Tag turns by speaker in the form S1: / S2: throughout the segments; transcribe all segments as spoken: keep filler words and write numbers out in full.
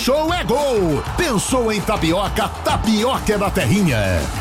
S1: show é gol. Pensou em tapioca? Tapioca é da Terrinha.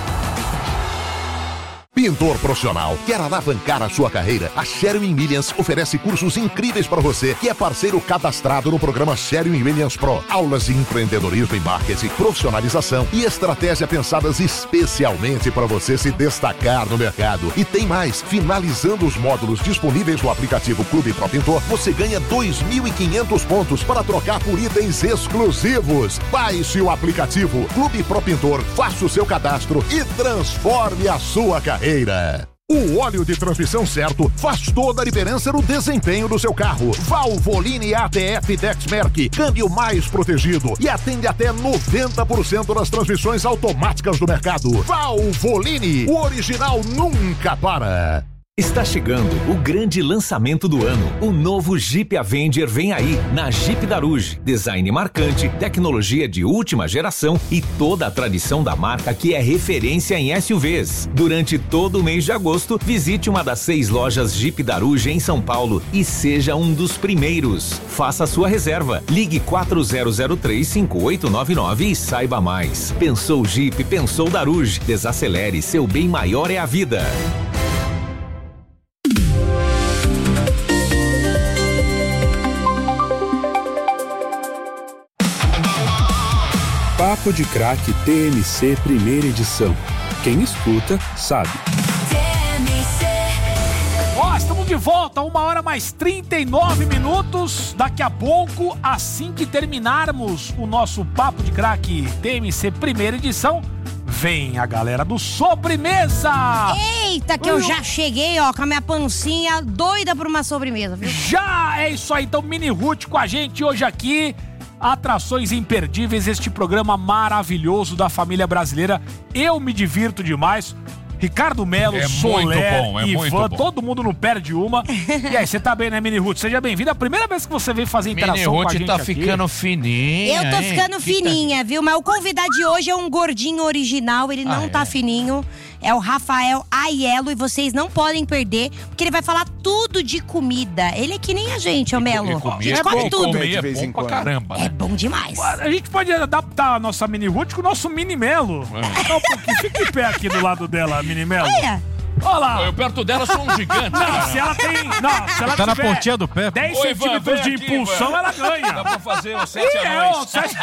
S1: Pintor profissional, quer alavancar a sua carreira? A Sherwin Williams oferece cursos incríveis para você que é parceiro cadastrado no programa Sherwin Williams Pro. Aulas de empreendedorismo e marketing, profissionalização e estratégia pensadas especialmente para você se destacar no mercado. E tem mais, finalizando os módulos disponíveis no aplicativo Clube Pro Pintor, você ganha dois mil e quinhentos pontos para trocar por itens exclusivos. Baixe o aplicativo Clube Pro Pintor, faça o seu cadastro e transforme a sua carreira. O óleo de transmissão certo faz toda a diferença no desempenho do seu carro. Valvoline A T F Dexmerc, câmbio mais protegido e atende até noventa por cento das transmissões automáticas do mercado. Valvoline, o original nunca para.
S2: Está chegando o grande lançamento do ano. O novo Jeep Avenger vem aí, na Jeep Daruge. Design marcante, tecnologia de última geração e toda a tradição da marca que é referência em S U Vs. Durante todo o mês de agosto, visite uma das seis lojas Jeep Daruge em São Paulo e seja um dos primeiros. Faça a sua reserva. Ligue quatro zero zero três, cinco oito nove nove e saiba mais. Pensou Jeep, pensou Daruge. Desacelere, seu bem maior é a vida.
S3: Papo de Craque T M C primeira edição. Quem escuta, sabe.
S4: Ó, oh, estamos de volta, uma hora mais trinta e nove minutos. Daqui a pouco, assim que terminarmos o nosso Papo de Craque T M C primeira edição, vem a galera do Sobremesa!
S5: Eita, que eu já cheguei, ó, com a minha pancinha doida por uma sobremesa, viu?
S4: Já! É isso aí, então Mini Ruth com a gente hoje aqui. Atrações imperdíveis, este programa maravilhoso da família brasileira. Eu me divirto demais. Ricardo Melo,
S6: é
S4: Soler,
S6: muito bom, é
S4: Ivan,
S6: muito bom.
S4: Todo mundo não perde uma. E aí, você tá bem, né, Mini Ruth? Seja bem-vinda. É a primeira vez que você veio fazer interação com a gente
S6: Mini Ruth tá
S4: aqui.
S6: ficando fininha.
S5: Eu tô
S6: hein?
S5: ficando fininha, viu? Mas o convidado de hoje é um gordinho original, ele não
S6: Ah,
S5: tá
S6: é?
S5: fininho. É o Rafael Aiello e vocês não podem perder, porque ele vai falar tudo de comida. Ele é que nem a gente, ô Melo.
S6: E comer
S5: A gente
S6: é
S5: come
S6: bom,
S5: tudo.
S6: comer é bom pra caramba,
S5: É
S6: né?
S5: bom demais.
S4: A gente pode adaptar a nossa Mini Ruth com o nosso Mini Melo.
S6: É.
S4: Então, um pouquinho. Fica em pé aqui do lado dela, Mini Melo.
S5: Olha,
S4: Olha lá.
S6: Eu perto dela sou um gigante.
S4: Não,
S6: cara.
S4: se ela tem. Não, se ela
S7: Tá na
S4: tiver
S7: pontinha do pé.
S4: dez
S6: Ô, Ivan,
S4: centímetros de
S6: vem aqui,
S4: impulsão,
S6: Ivan.
S4: ela ganha.
S6: Dá pra fazer os sete
S4: Ih, é,
S6: anões.
S4: ó, sete...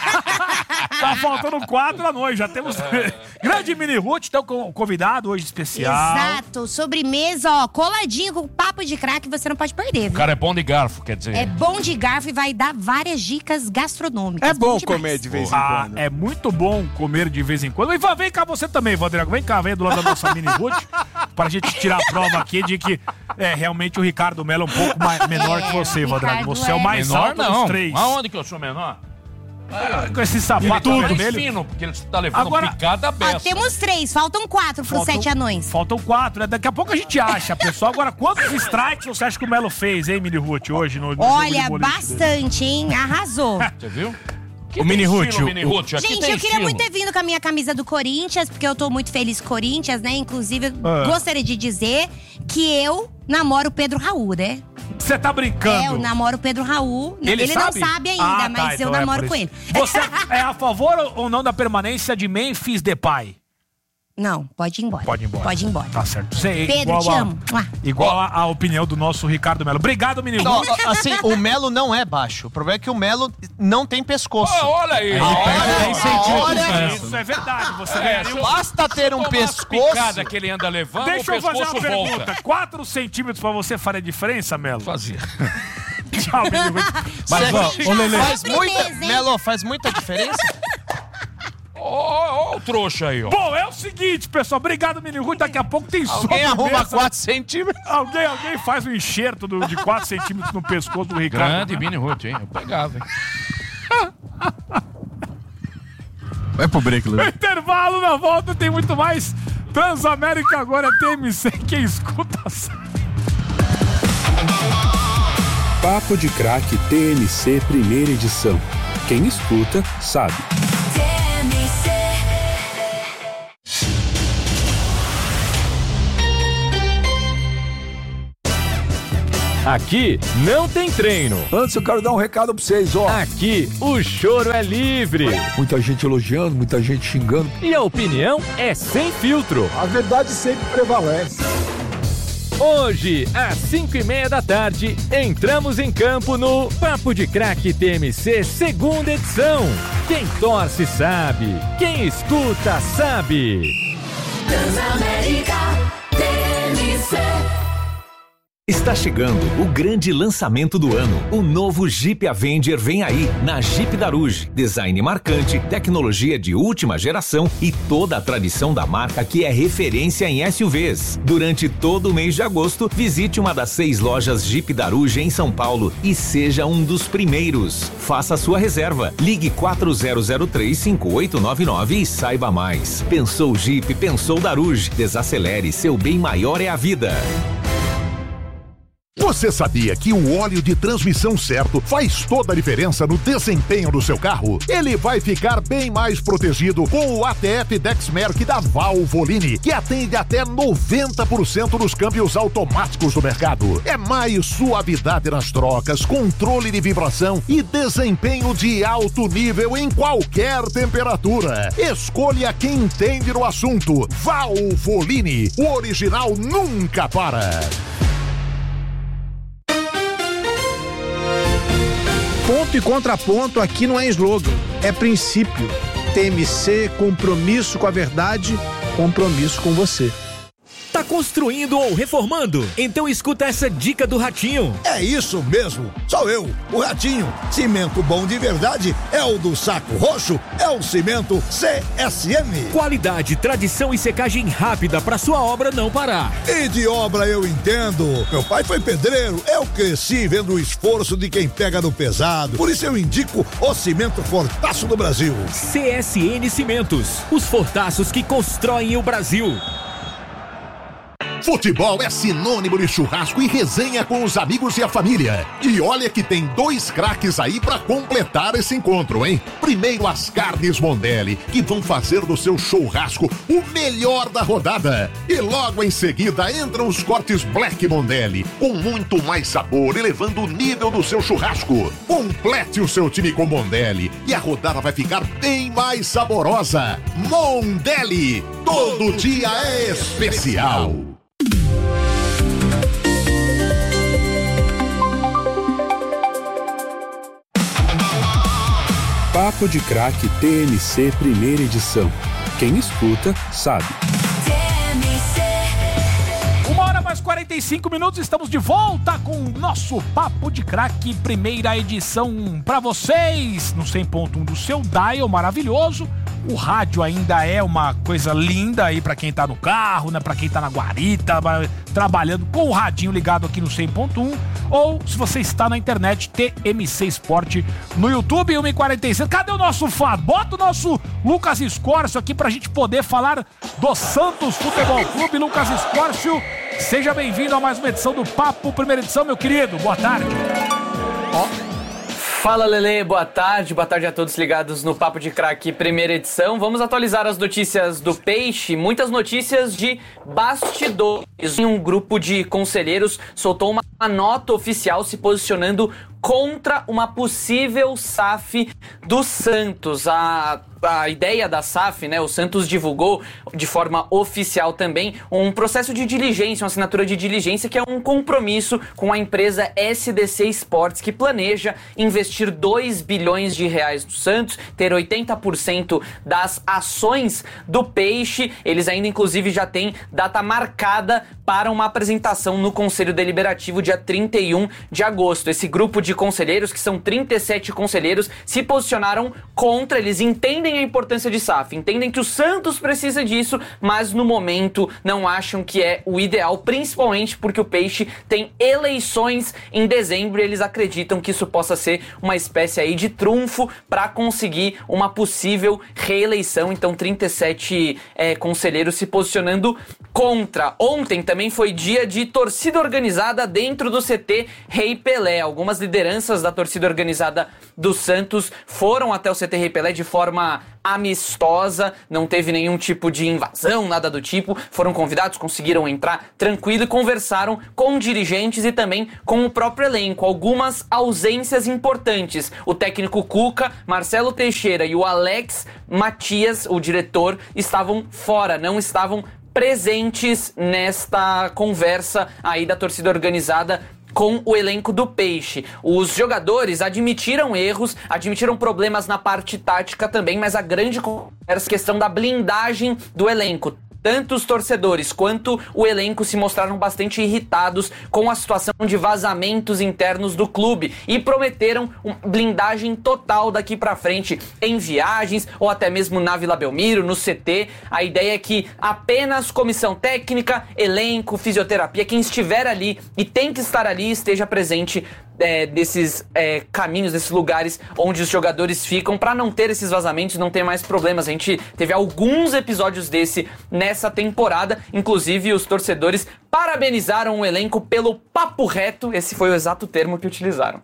S4: Tá faltando quatro anões, já temos. Grande Mini Ruth, então, com convidado hoje especial.
S5: exato. Sobremesa, ó, coladinho com papo de craque, você não pode perder,
S6: O
S5: viu?
S6: cara é bom de garfo, quer dizer.
S5: É bom de garfo e vai dar várias dicas gastronômicas.
S8: É bom
S5: demais.
S8: comer de vez em
S4: Ah,
S8: quando.
S4: é muito bom comer de vez em quando. Ivan, vem cá você também, Vandrego. Vem cá, vem do lado da nossa Mini Ruth, pra gente tirar a prova aqui de que é realmente o Ricardo Melo é um pouco mais, menor
S5: É,
S4: que você,
S5: o
S4: Vandrego.
S5: Ricardo
S4: Você é o
S5: é.
S4: mais
S6: Menor
S4: alto
S6: não.
S4: dos três.
S6: Aonde que eu sou menor?
S4: Com esse sapato
S6: Ele tá mais
S4: vermelho.
S6: fino, porque ele tá levando
S4: Agora-
S6: picada
S5: Ó,
S6: beça.
S5: temos três, faltam quatro pros
S4: Faltam-
S5: sete anões.
S4: Faltam quatro, né? Daqui a pouco a gente acha, pessoal. Agora, quantos strikes você acha que o Melo fez, hein, Mini Ruth, hoje no, no
S5: Olha,
S4: jogo de boliche dele?
S5: bastante, hein? Arrasou.
S6: Você viu? Que
S7: O Mini
S6: tem
S7: Ruth,
S6: estilo,
S7: o-
S6: Mini Ruth. Aqui
S5: Gente,
S6: tem
S5: eu queria
S6: estilo.
S5: muito ter vindo com a minha camisa do Corinthians, porque eu tô muito feliz com o Corinthians, né? Inclusive, eu
S4: Ah.
S5: gostaria de dizer que eu namoro o Pedro Raul, né?
S4: Você tá brincando?
S5: É, eu namoro o Pedro Raul.
S4: Ele sabe?
S5: não sabe ainda,
S4: Ah, tá,
S5: mas eu
S4: então é
S5: namoro
S4: por
S5: com
S4: isso.
S5: ele.
S4: Você é a favor ou não da permanência de Memphis Depay?
S5: Não, pode ir embora.
S4: Pode ir embora.
S5: Pode ir embora.
S4: Tá certo. Você é
S5: Pedro,
S4: igual
S5: te
S4: a-
S5: amo. Mua.
S4: Igual a, a opinião do nosso Ricardo Melo. Obrigado, Mini
S7: Não,
S4: Ruth.
S7: assim, o Melo não é baixo. O problema é que o Melo não tem pescoço.
S6: Ah, olha aí.
S7: dez centímetros
S6: Olha
S4: Isso é verdade. Você
S6: É,
S4: ganharia um...
S7: Basta ter um
S6: Tomar
S7: pescoço.
S6: picada que ele anda levando,
S4: Deixa
S6: o
S4: eu fazer
S6: pescoço
S4: uma pergunta.
S6: volta.
S4: quatro centímetros pra você faria diferença, Melo?
S6: Fazia.
S4: Tchau, Mini Ruth.
S7: Mas, ó,
S5: Já
S7: ô, Lelê,
S5: faz
S7: faz muita,
S5: beleza, hein?
S7: Melo, faz muita diferença?
S6: Ó, ó, ó o trouxa aí, ó.
S4: Bom, é o seguinte, pessoal. Obrigado, Mini Ruth. Daqui a pouco tem
S7: Alguém
S4: sobremesa.
S7: arruma quatro centímetros?
S4: Alguém, alguém faz um enxerto do- de quatro centímetros no pescoço do Ricardo.
S6: Grande Mini Ruth, hein? Eu pegava, hein?
S7: Vai pro break, Lelê.
S4: Intervalo, na volta tem muito mais. Transamérica agora é T M C. Quem escuta sabe.
S3: Papo de Craque T M C primeira edição. Quem escuta, sabe.
S8: Aqui não tem treino.
S9: Antes eu quero dar um recado pra vocês, ó.
S8: Aqui o choro é livre.
S9: Muita gente elogiando, muita gente xingando.
S8: E a opinião é sem filtro.
S9: A verdade sempre prevalece.
S8: Hoje, às cinco e meia da tarde, entramos em campo no Papo de Craque T M C, segunda edição. Quem torce sabe, quem escuta sabe.
S10: Transamérica T M C.
S2: Está chegando o grande lançamento do ano. O novo Jeep Avenger vem aí na Jeep Daruge. Design marcante, tecnologia de última geração e toda a tradição da marca que é referência em S U Vs. Durante todo o mês de agosto, visite uma das seis lojas Jeep Daruge em São Paulo e seja um dos primeiros. Faça sua reserva. Ligue quatro zero zero três, cinco oito nove nove e saiba mais. Pensou Jeep, pensou Daruge. Desacelere, seu bem maior é a vida.
S1: Você sabia que o óleo de transmissão certo faz toda a diferença no desempenho do seu carro? Ele vai ficar bem mais protegido com o A T F Dexmerc da Valvoline, que atende até noventa por cento dos câmbios automáticos do mercado. É mais suavidade nas trocas, controle de vibração e desempenho de alto nível em qualquer temperatura. Escolha quem entende no assunto. Valvoline, o original nunca para.
S11: Ponto e contraponto aqui não é slogan, é princípio. T M C, compromisso com a verdade, compromisso com você.
S8: Tá construindo ou reformando? Então escuta essa dica do Ratinho.
S12: É isso mesmo, sou eu, o Ratinho. Cimento bom de verdade é o do Saco Roxo, é o cimento C S M.
S8: Qualidade, tradição e secagem rápida para sua obra não parar.
S12: E de obra eu entendo. Meu pai foi pedreiro, eu cresci vendo o esforço de quem pega no pesado. Por isso eu indico o cimento Fortaço do Brasil.
S8: C S N Cimentos, os fortaços que constroem o Brasil.
S1: Futebol é sinônimo de churrasco e resenha com os amigos e a família. E olha que tem dois craques aí pra completar esse encontro, hein? Primeiro as carnes Mondelli, que vão fazer do seu churrasco o melhor da rodada. E logo em seguida entram os cortes Black Mondelli, com muito mais sabor, elevando o nível do seu churrasco. Complete o seu time com Mondelli e a rodada vai ficar bem mais saborosa. Mondelli, todo dia é especial.
S3: Papo de Craque T M C primeira edição. Quem escuta, sabe.
S4: Uma hora mais quarenta e cinco minutos, estamos de volta com o nosso Papo de Craque, primeira edição para vocês, no cem ponto um do seu dial maravilhoso. O rádio ainda é uma coisa linda aí pra quem tá no carro, né? Pra quem tá na guarita, trabalhando com o radinho ligado aqui no cem ponto um. Ou se você está na internet, T M C Esporte no YouTube, uma e quarenta e seis. Cadê o nosso Fábio? Bota o nosso Lucas Escórcio aqui pra gente poder falar do Santos Futebol Clube. Lucas Escórcio, seja bem-vindo a mais uma edição do Papo, primeira edição, meu querido. Boa tarde.
S13: Ó. Fala, Lelê, boa tarde, boa tarde a todos ligados no Papo de Craque, primeira edição. Vamos atualizar as notícias do Peixe, muitas notícias de bastidores. Um grupo de conselheiros soltou uma nota oficial se posicionando contra uma possível S A F do Santos. A, a ideia da S A F, né, o Santos divulgou de forma oficial também um processo de diligência, uma assinatura de diligência que é um compromisso com a empresa S D C Sports, que planeja investir dois bilhões de reais no Santos, ter oitenta por cento das ações do Peixe. Eles ainda, inclusive, já têm data marcada para uma apresentação no Conselho Deliberativo dia trinta e um de agosto. Esse grupo de conselheiros, que são trinta e sete conselheiros, se posicionaram contra. Eles entendem a importância de S A F, entendem que o Santos precisa disso, mas no momento não acham que é o ideal, principalmente porque o Peixe tem eleições em dezembro e eles acreditam que isso possa ser uma espécie aí de trunfo para conseguir uma possível reeleição. Então trinta e sete é, conselheiros se posicionando contra. Ontem também também foi dia de torcida organizada dentro do C T Rei Pelé. Algumas lideranças da torcida organizada do Santos foram até o C T Rei Pelé de forma amistosa, não teve nenhum tipo de invasão, nada do tipo. Foram convidados, conseguiram entrar tranquilo e conversaram com dirigentes e também com o próprio elenco. Algumas ausências importantes. O técnico Cuca, Marcelo Teixeira e o Alex Matias, o diretor, estavam fora, não estavam presentes nesta conversa aí da torcida organizada com o elenco do Peixe. Os jogadores admitiram erros, admitiram problemas na parte tática também, mas a grande conversa é a questão da blindagem do elenco. Tanto os torcedores quanto o elenco se mostraram bastante irritados com a situação de vazamentos internos do clube e prometeram uma blindagem total daqui pra frente em viagens ou até mesmo na Vila Belmiro, no C T. A ideia é que apenas comissão técnica, elenco, fisioterapia, quem estiver ali e tem que estar ali, esteja presente É, desses é, caminhos, desses lugares onde os jogadores ficam, pra não ter esses vazamentos, não ter mais problemas. A gente teve alguns episódios desse nessa temporada, inclusive os torcedores parabenizaram o elenco pelo papo reto, esse foi o exato termo que utilizaram.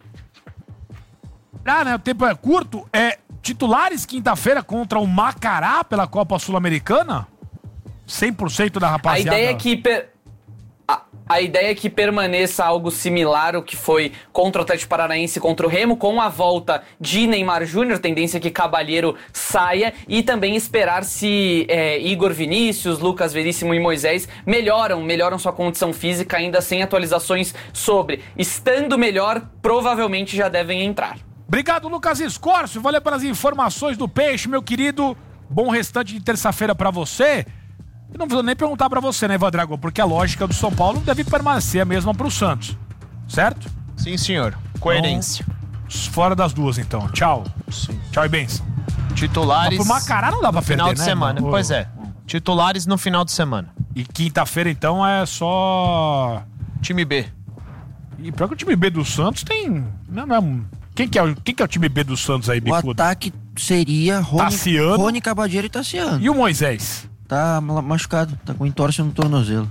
S4: Ah, né, o tempo é curto. É, titulares quinta-feira contra o Macará pela Copa Sul-Americana? cem por cento da rapaziada.
S13: A ideia é que... Per... A ideia é que permaneça algo similar ao que foi contra o Atlético Paranaense, contra o Remo, com a volta de Neymar Júnior, tendência que Cabalheiro saia, e também esperar se é, Igor Vinícius, Lucas Veríssimo e Moisés melhoram, melhoram sua condição física, ainda sem atualizações sobre. Estando melhor, provavelmente já devem entrar.
S4: Obrigado, Lucas Escorcio, valeu pelas informações do Peixe, meu querido. Bom restante de terça-feira pra você. Eu não vou nem perguntar pra você, né, Ivan Drago? Porque a lógica do São Paulo deve permanecer a mesma pro Santos, certo?
S7: Sim, senhor. Coerência.
S4: Então, fora das duas, então. Tchau.
S7: Sim.
S4: Tchau e bens.
S7: Titulares...
S4: Mas pro Macará não dá pra
S7: no
S4: perder,
S7: final de
S4: né,
S7: semana.
S4: mano?
S7: Pois é. Titulares no final de semana.
S4: E quinta-feira, então, é só...
S7: Time B.
S4: E pior que o time B do Santos tem... Não, não. Quem que é, quem que é o time B do Santos aí, Bicudo?
S14: O ataque seria Rony,
S4: Tassiano.
S14: Rony Cabadeiro e Tassiano.
S4: E o Moisés?
S14: Tá machucado, tá com entorse no tornozelo.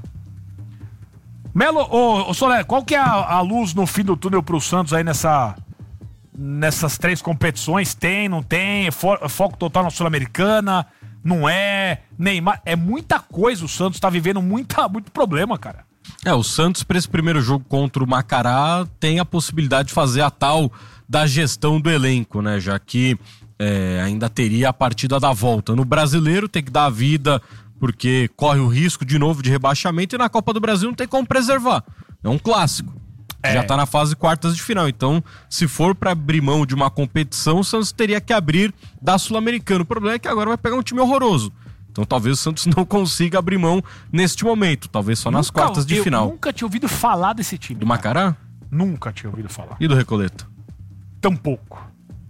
S4: Melo, ô, ô Soler, qual que é a, a luz no fim do túnel pro Santos aí nessa, nessas três competições? Tem, não tem? Fo, foco total na Sul-Americana? Não é? Neymar? É muita coisa, o Santos tá vivendo muita, muito problema, cara.
S15: É, o Santos para esse primeiro jogo contra o Macará tem a possibilidade de fazer a tal da gestão do elenco, né? Já que É, ainda teria a partida da volta. No Brasileiro tem que dar a vida porque corre o risco de novo de rebaixamento, e na Copa do Brasil não tem como preservar. É um clássico. É. Já tá na fase quartas de final. Então, se for para abrir mão de uma competição, o Santos teria que abrir da Sul-Americana. O problema é que agora vai pegar um time horroroso. Então talvez o Santos não consiga abrir mão neste momento. Talvez só nas
S4: nunca,
S15: quartas de
S4: eu
S15: final.
S4: Nunca tinha ouvido falar desse time.
S15: Do Macará?
S4: Nunca tinha ouvido falar.
S15: E do Recoleto?
S4: Tampouco.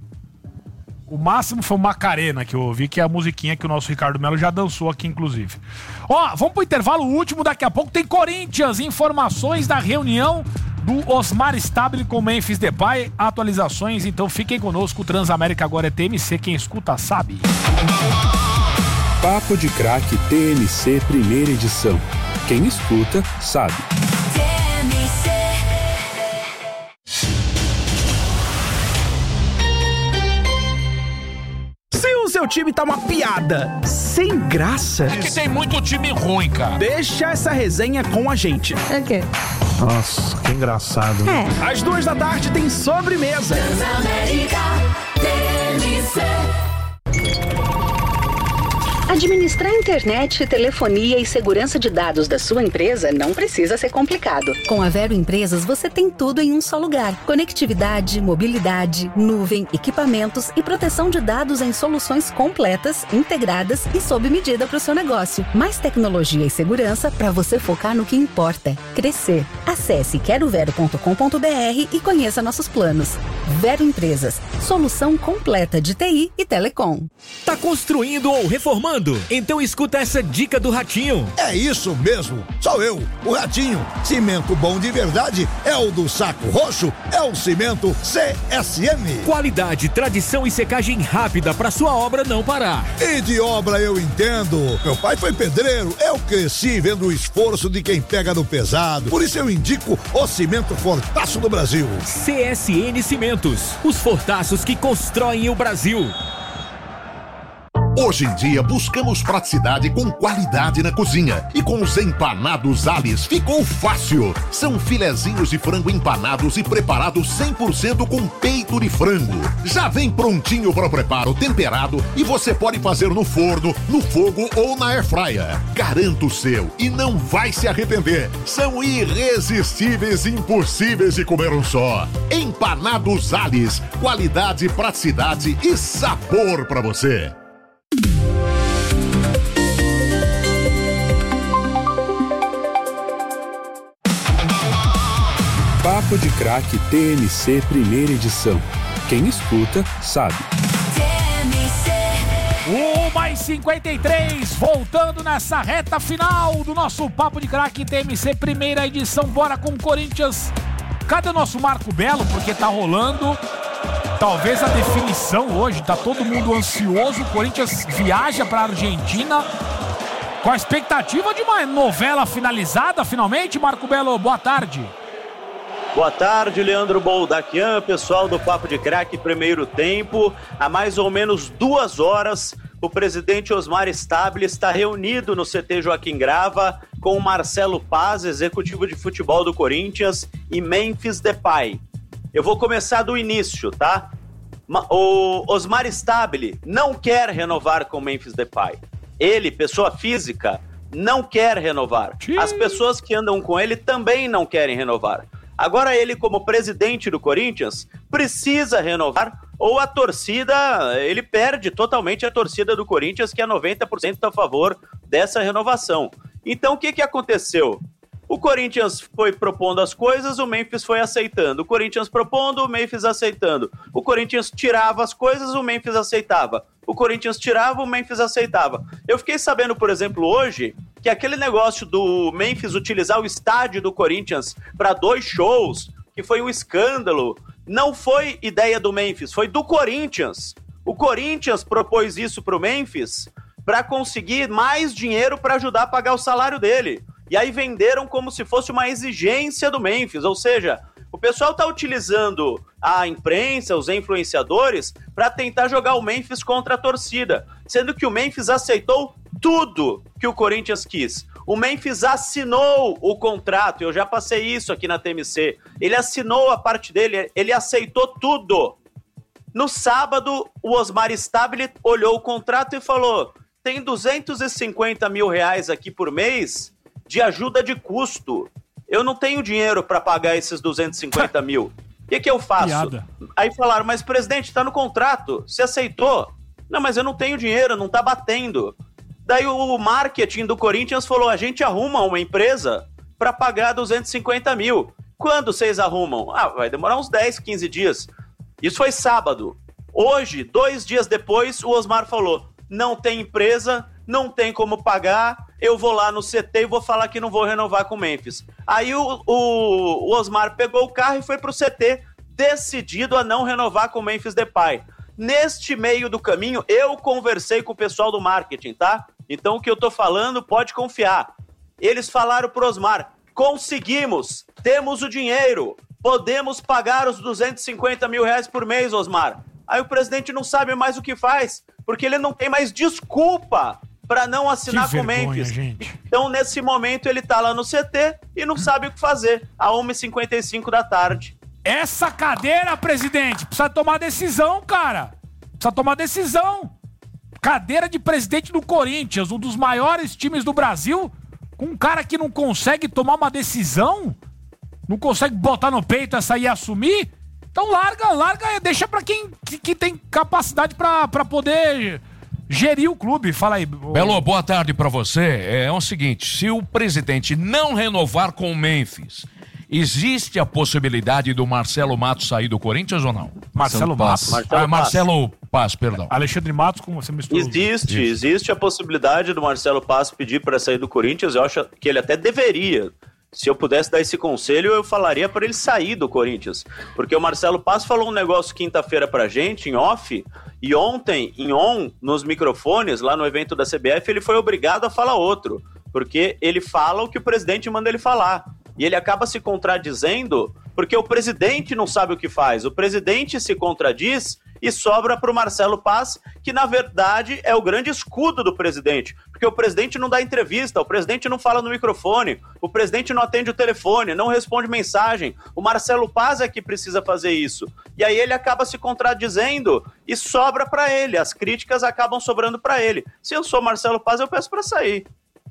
S4: O máximo foi o Macarena que eu ouvi, que é a musiquinha que o nosso Ricardo Melo já dançou aqui, inclusive. Ó, vamos pro intervalo último, daqui a pouco tem Corinthians, informações da reunião do Osmar Stabile com Memphis Depay, atualizações, então fiquem conosco, o Transamérica agora é T M C, quem escuta sabe.
S3: Papo de Craque T M C primeira edição, quem escuta sabe.
S16: O seu time tá uma piada, sem graça.
S6: É que tem muito time ruim, cara.
S16: Deixa essa resenha com a gente.
S5: É o quê?
S11: Nossa, que engraçado.
S5: É.
S16: Às duas da tarde tem sobremesa.
S10: Transamérica T M C.
S17: Administrar internet, telefonia e segurança de dados da sua empresa não precisa ser complicado. Com a Vero Empresas, você tem tudo em um só lugar. Conectividade, mobilidade, nuvem, equipamentos e proteção de dados em soluções completas, integradas e sob medida para o seu negócio. Mais tecnologia e segurança para você focar no que importa: crescer. Acesse quero vero ponto com ponto b r e conheça nossos planos. Vero Empresas, solução completa de T I e telecom.
S18: Tá construindo ou reformando? precisando? Então escuta essa dica do Ratinho.
S12: É isso mesmo, sou eu, o Ratinho. Cimento bom de verdade é o do Saco Roxo, é o Cimento C S M.
S18: Qualidade, tradição e secagem rápida para sua obra não parar.
S12: E de obra eu entendo. Meu pai foi pedreiro, eu cresci vendo o esforço de quem pega no pesado. Por isso eu indico o Cimento Fortaço do Brasil.
S18: C S N Cimentos, os fortaços que constroem o Brasil.
S1: Hoje em dia, buscamos praticidade com qualidade na cozinha. E com os empanados Alice ficou fácil. São filezinhos de frango empanados e preparados cem por cento com peito de frango. Já vem prontinho para o preparo, temperado, e você pode fazer no forno, no fogo ou na airfryer. Garanta o seu e não vai se arrepender. São irresistíveis e impossíveis de comer um só. Empanados Alice, qualidade, praticidade e sabor para você.
S3: Papo de Craque T M C Primeira Edição. Quem escuta, sabe.
S4: uma e cinquenta e três, voltando nessa reta final do nosso Papo de Craque T M C Primeira Edição. Bora com o Corinthians. Cadê o nosso Marco Belo? Porque tá rolando talvez a definição hoje. Tá todo mundo ansioso. O Corinthians viaja pra Argentina com a expectativa de uma novela finalizada finalmente. Marco Belo, boa tarde.
S19: Boa tarde, Leandro Boldaquian, pessoal do Papo de Craque Primeiro Tempo. Há mais ou menos duas horas, o presidente Osmar Stabile está reunido no C T Joaquim Grava com o Marcelo Paz, executivo de futebol do Corinthians, e Memphis Depay. Eu vou começar do início, tá? O Osmar Stabile não quer renovar com o Memphis Depay. Ele, pessoa física, não quer renovar. As pessoas que andam com ele também não querem renovar. Agora ele, como presidente do Corinthians, precisa renovar, ou a torcida, ele perde totalmente a torcida do Corinthians, que é noventa por cento a favor dessa renovação. Então o que, que aconteceu? O Corinthians foi propondo as coisas, o Memphis foi aceitando. O Corinthians propondo, o Memphis aceitando. O Corinthians tirava as coisas, o Memphis aceitava. O Corinthians tirava, o Memphis aceitava. Eu fiquei sabendo, por exemplo, hoje, que aquele negócio do Memphis utilizar o estádio do Corinthians para dois shows, que foi um escândalo, não foi ideia do Memphis, foi do Corinthians. O Corinthians propôs isso pro Memphis para conseguir mais dinheiro para ajudar a pagar o salário dele. E aí venderam como se fosse uma exigência do Memphis, ou seja, o pessoal está utilizando a imprensa, os influenciadores, para tentar jogar o Memphis contra a torcida, sendo que o Memphis aceitou tudo que o Corinthians quis. O Memphis assinou o contrato, eu já passei isso aqui na T M C, ele assinou a parte dele, ele aceitou tudo. No sábado, o Osmar Stabile olhou o contrato e falou, tem duzentos e cinquenta mil reais aqui por mês de ajuda de custo. Eu não tenho dinheiro para pagar esses duzentos e cinquenta mil. O que, que eu faço? Piada. Aí falaram, mas presidente, tá no contrato, você aceitou? Não, mas eu não tenho dinheiro, não tá batendo. Daí o marketing do Corinthians falou, a gente arruma uma empresa para pagar duzentos e cinquenta mil. Quando vocês arrumam? Ah, vai demorar uns dez, quinze dias. Isso foi sábado. Hoje, dois dias depois, o Osmar falou, não tem empresa, não tem como pagar, eu vou lá no C T e vou falar que não vou renovar com o Memphis. Aí o, o, o Osmar pegou o carro e foi pro C T, decidido a não renovar com o Memphis Depay. Neste meio do caminho, eu conversei com o pessoal do marketing, tá? Então o que eu tô falando, pode confiar. Eles falaram pro Osmar, conseguimos, temos o dinheiro, podemos pagar os duzentos e cinquenta mil reais por mês, Osmar. Aí o presidente não sabe mais o que faz, porque ele não tem mais desculpa para não assinar com o Memphis. Gente. Então, nesse momento, ele tá lá no C T e não sabe o que fazer, a uma e cinquenta e cinco da tarde.
S4: Essa cadeira, presidente, precisa tomar decisão, cara. Precisa tomar decisão. Cadeira de presidente do Corinthians, um dos maiores times do Brasil, com um cara que não consegue tomar uma decisão, não consegue botar no peito essa e assumir. Então larga, larga, deixa pra quem que, que tem capacidade pra, pra poder gerir o clube. Fala aí.
S6: Belo, boa tarde pra você. É, é o seguinte, se o presidente não renovar com o Memphis existe a possibilidade do Marcelo Matos sair do Corinthians ou não?
S4: Marcelo Matos.
S19: Marcelo
S6: Ah, Marcelo Paz, perdão.
S4: Alexandre Matos, como você misturou.
S19: Existe, existe a possibilidade do Marcelo Paz pedir para sair do Corinthians. Eu acho que ele até deveria. Se eu pudesse dar esse conselho, eu falaria para ele sair do Corinthians. Porque o Marcelo Paz falou um negócio quinta-feira pra gente, em off, e ontem, em on, nos microfones, lá no evento da C B F, ele foi obrigado a falar outro. Porque ele fala o que o presidente manda ele falar. E ele acaba se contradizendo porque o presidente não sabe o que faz. O presidente se contradiz e sobra para o Marcelo Paz, que na verdade é o grande escudo do presidente. Porque o presidente não dá entrevista, o presidente não fala no microfone, o presidente não atende o telefone, não responde mensagem. O Marcelo Paz é que precisa fazer isso. E aí ele acaba se contradizendo e sobra para ele. As críticas acabam sobrando para ele. Se eu sou Marcelo Paz, eu peço para sair.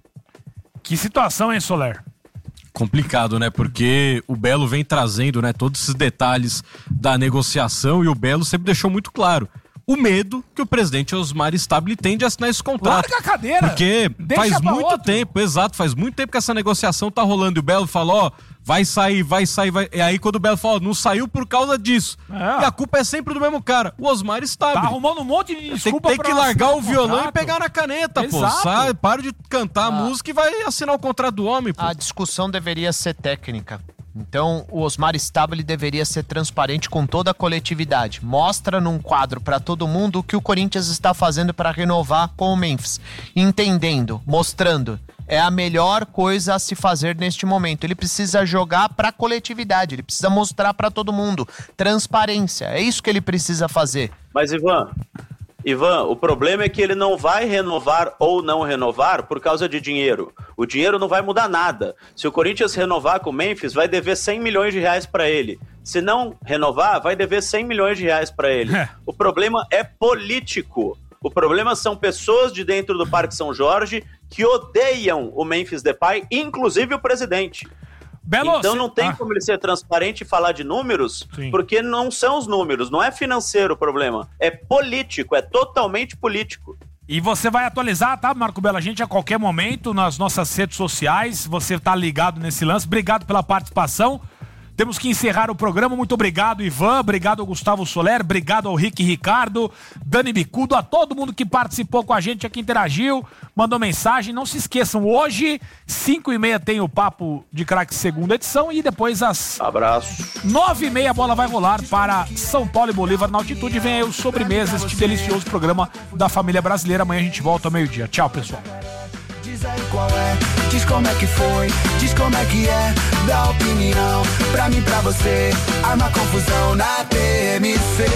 S4: Que situação, hein, Soler?
S15: Complicado, né? Porque o Belo vem trazendo, né, todos esses detalhes da negociação e o Belo sempre deixou muito claro o medo que o presidente Osmar Stabile tem de assinar esse contrato.
S4: Larga a cadeira!
S15: Porque
S4: Deixa
S15: faz
S4: pra
S15: muito
S4: outro.
S15: tempo, exato, faz muito tempo que essa negociação tá rolando e o Belo falou, ó, vai sair, vai sair, vai... E aí quando o Belo fala, ó, não saiu por causa disso.
S4: É.
S15: E a culpa é sempre do mesmo cara, o Osmar Stabile.
S4: Tá arrumando um monte de
S15: Tem,
S4: desculpa
S15: tem que
S4: pra
S15: largar
S4: assinar
S15: o violão
S4: contrato.
S15: e pegar na caneta, pô.
S4: Exato.
S15: Sai, para de cantar a música e vai assinar o contrato do homem, pô.
S7: A discussão deveria ser técnica. Então, o Osmar Stabile deveria ser transparente com toda a coletividade. Mostra num quadro para todo mundo o que o Corinthians está fazendo para renovar com o Memphis. Entendendo, mostrando. É a melhor coisa a se fazer neste momento. Ele precisa jogar para a coletividade, ele precisa mostrar para todo mundo. Transparência, é isso que ele precisa fazer.
S19: Mas, Ivan, Ivan, o problema é que ele não vai renovar ou não renovar por causa de dinheiro. O dinheiro não vai mudar nada. Se o Corinthians renovar com o Memphis, vai dever cem milhões de reais para ele. Se não renovar, vai dever cem milhões de reais para ele.
S4: É.
S19: O problema é político. O problema são pessoas de dentro do Parque São Jorge que odeiam o Memphis Depay, inclusive o presidente.
S4: Belo,
S19: então
S4: cê-
S19: não tem
S4: ah.
S19: como ele ser transparente e falar de números,
S4: Sim.
S19: porque não são os números, não é financeiro o problema, é político, é totalmente político.
S4: E você vai atualizar, tá, Marco Belo? A gente a qualquer momento nas nossas redes sociais, você tá ligado nesse lance. Obrigado pela participação. Temos que encerrar o programa. Muito obrigado, Ivan. Obrigado ao Gustavo Soler. Obrigado ao Rick Ricardo, Dani Bicudo, a todo mundo que participou com a gente aqui, interagiu, mandou mensagem. Não se esqueçam, hoje, cinco e meia tem o Papo de Craque segunda edição e depois às
S19: Abraço.
S4: nove e meia a bola vai rolar para São Paulo e Bolívar na altitude. Vem aí o Sobremesa, este delicioso programa da família brasileira. Amanhã a gente volta ao meio-dia. Tchau, pessoal.
S10: Diz aí qual é, diz como é que foi, diz como é que é, dá opinião, pra mim, pra você, arma confusão na T M C.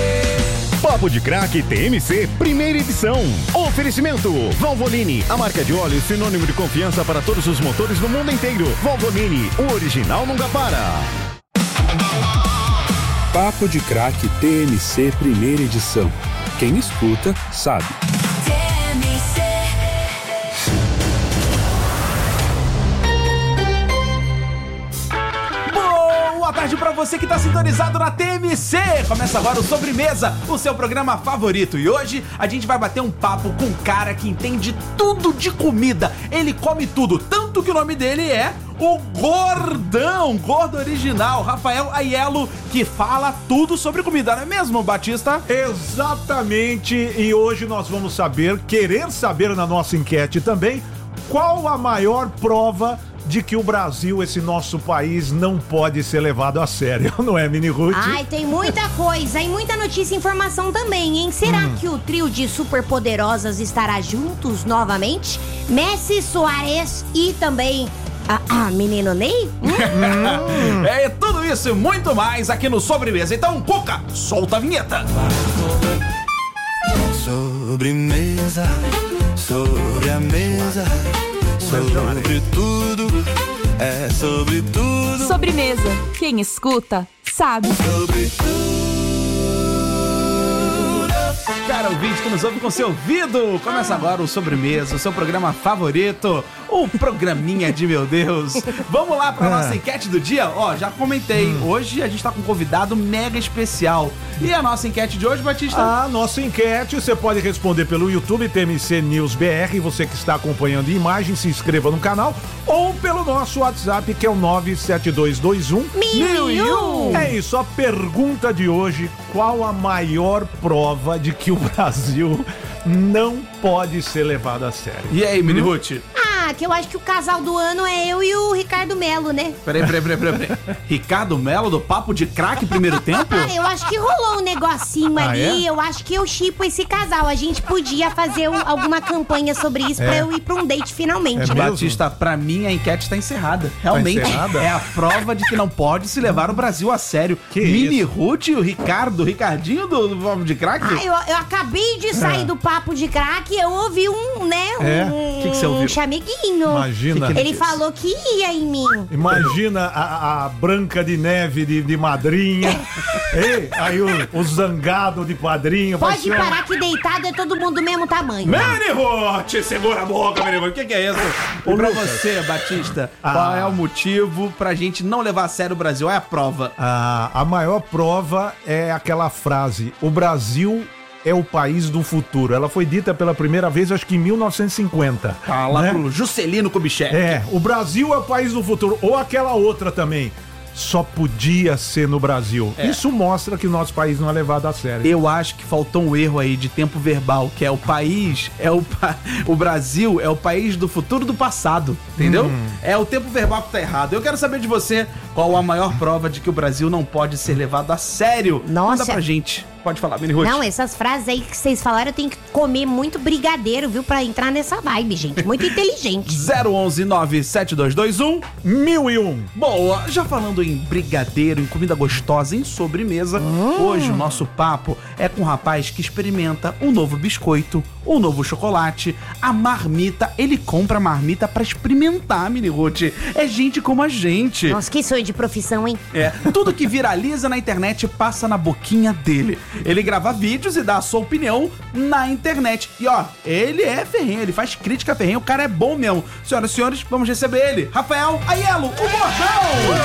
S20: Papo de Craque T M C, primeira edição. Oferecimento Valvoline, a marca de óleo sinônimo de confiança para todos os motores no mundo inteiro. Valvoline, o original nunca para.
S3: Papo de Craque T M C, primeira edição. Quem escuta, sabe.
S16: Boa tarde pra você que tá sintonizado na T M C. Começa agora o Sobremesa, o seu programa favorito. E hoje a gente vai bater um papo com um cara que entende tudo de comida. Ele come tudo, tanto que o nome dele é o Gordão, Gordo Original, Rafael Aiello, que fala tudo sobre comida, não é mesmo, Batista?
S12: Exatamente, e hoje nós vamos saber, querer saber na nossa enquete também, qual a maior prova de que o Brasil, esse nosso país, não pode ser levado a sério, não é, Mini Ruth?
S5: Ai, tem muita coisa e muita notícia e informação também, hein? Será
S12: Hum.
S5: que o trio de superpoderosas estará juntos novamente? Messi, Soares e também a, a menino Ney? Hum?
S16: É tudo isso e muito mais aqui no Sobremesa. Então, Cuca, solta a vinheta.
S10: Sobremesa, sobre a mesa, sobre tudo, é sobre tudo.
S21: Sobremesa. Quem escuta, sabe.
S10: Sobre
S16: Cara, ouvinte que nos ouve com seu ouvido. Começa agora o Sobremesa, o seu programa favorito. O O programinha de meu Deus. Vamos lá pra nossa enquete do dia? Ó, já comentei. Hum. Hoje a gente tá com um convidado mega especial. E a nossa enquete de hoje, Batista?
S12: A nossa enquete, você pode responder pelo YouTube, T M C News B R. Você que está acompanhando em imagem, se inscreva no canal. Ou pelo nosso WhatsApp, que é o nove sete dois dois um mil e um. É isso, a pergunta de hoje: qual a maior prova de que o Brasil não pode ser levado a sério?
S16: E aí, Mini Ruth?
S5: Ah, que eu acho que o casal do ano é eu e o Ricardo Melo, né?
S16: Peraí, peraí, peraí, peraí. peraí. Ricardo Melo, do Papo de Craque, primeiro tempo?
S5: Ah, eu acho que rolou um negocinho
S16: Ah,
S5: ali.
S16: é?
S5: Eu acho que eu chipo esse casal. A gente podia fazer um- alguma campanha sobre isso
S16: É.
S5: pra eu ir pra um date finalmente, né?
S16: Batista, pra mim a enquete tá encerrada. Realmente,
S12: Tá encerrada?
S16: é a prova de que não pode se levar o Brasil a sério.
S12: Que
S16: Mini Ruth e o Ricardo, o Ricardinho do, do Papo de Craque?
S5: Ah, eu, eu acabei de sair
S16: É.
S5: do papo de craque, eu ouvi um, né,
S12: É?
S5: um,
S12: Que que você ouviu?
S5: um chameguinho.
S12: Imagina. Que que ele
S5: Ele falou que ia em mim.
S12: Imagina a, a Branca de Neve de, de madrinha. Ei, aí o, o zangado de padrinho. vai
S5: Pode
S12: ser uma-
S5: parar que deitado é todo mundo do mesmo tamanho.
S16: Mini Ruth, segura a boca, Mini Ruth. O que, que é isso?
S12: Ô,
S16: E pra
S12: Lucas.
S16: você, Batista,
S12: Ah.
S16: qual é o motivo pra gente não levar a sério o Brasil? É a prova.
S12: A, a maior prova é aquela frase: o Brasil é o país do futuro. Ela foi dita pela primeira vez, acho que em mil novecentos e cinquenta.
S16: Tá lá
S12: né?
S16: pro Juscelino Kubitschek.
S12: É, o Brasil é o país do futuro. Ou aquela outra também: só podia ser no Brasil.
S16: É.
S12: Isso mostra que o nosso país não é levado a sério.
S16: Eu acho que faltou um erro aí de tempo verbal, que é o país, é o, pa... o Brasil é o país do futuro do passado, entendeu?
S12: Hum.
S16: É o tempo verbal que tá errado. Eu quero saber de você qual a maior prova de que o Brasil não pode ser levado a sério.
S5: Nossa.
S16: Manda pra gente. Pode falar, Mini Ruth.
S5: Não, essas frases aí que vocês falaram, eu tenho que comer muito brigadeiro, viu? Pra entrar nessa vibe, gente. Muito inteligente.
S16: zero onze nove sete dois dois um
S12: mil e um.
S16: Boa, já falando em brigadeiro, em comida gostosa, em sobremesa, hoje o nosso papo é com um rapaz que experimenta um novo biscoito, um novo chocolate, a marmita. Ele compra a marmita pra experimentar, Mini Ruth. É gente como a gente.
S5: Nossa, que sonho de profissão, hein?
S16: É, tudo que viraliza na internet passa na boquinha dele. Ele grava vídeos e dá a sua opinião na internet. E ó, ele é ferrenho, ele faz crítica ferrenha, o cara é bom mesmo. Senhoras e senhores, vamos receber ele, Rafael Aiello, o Gordão!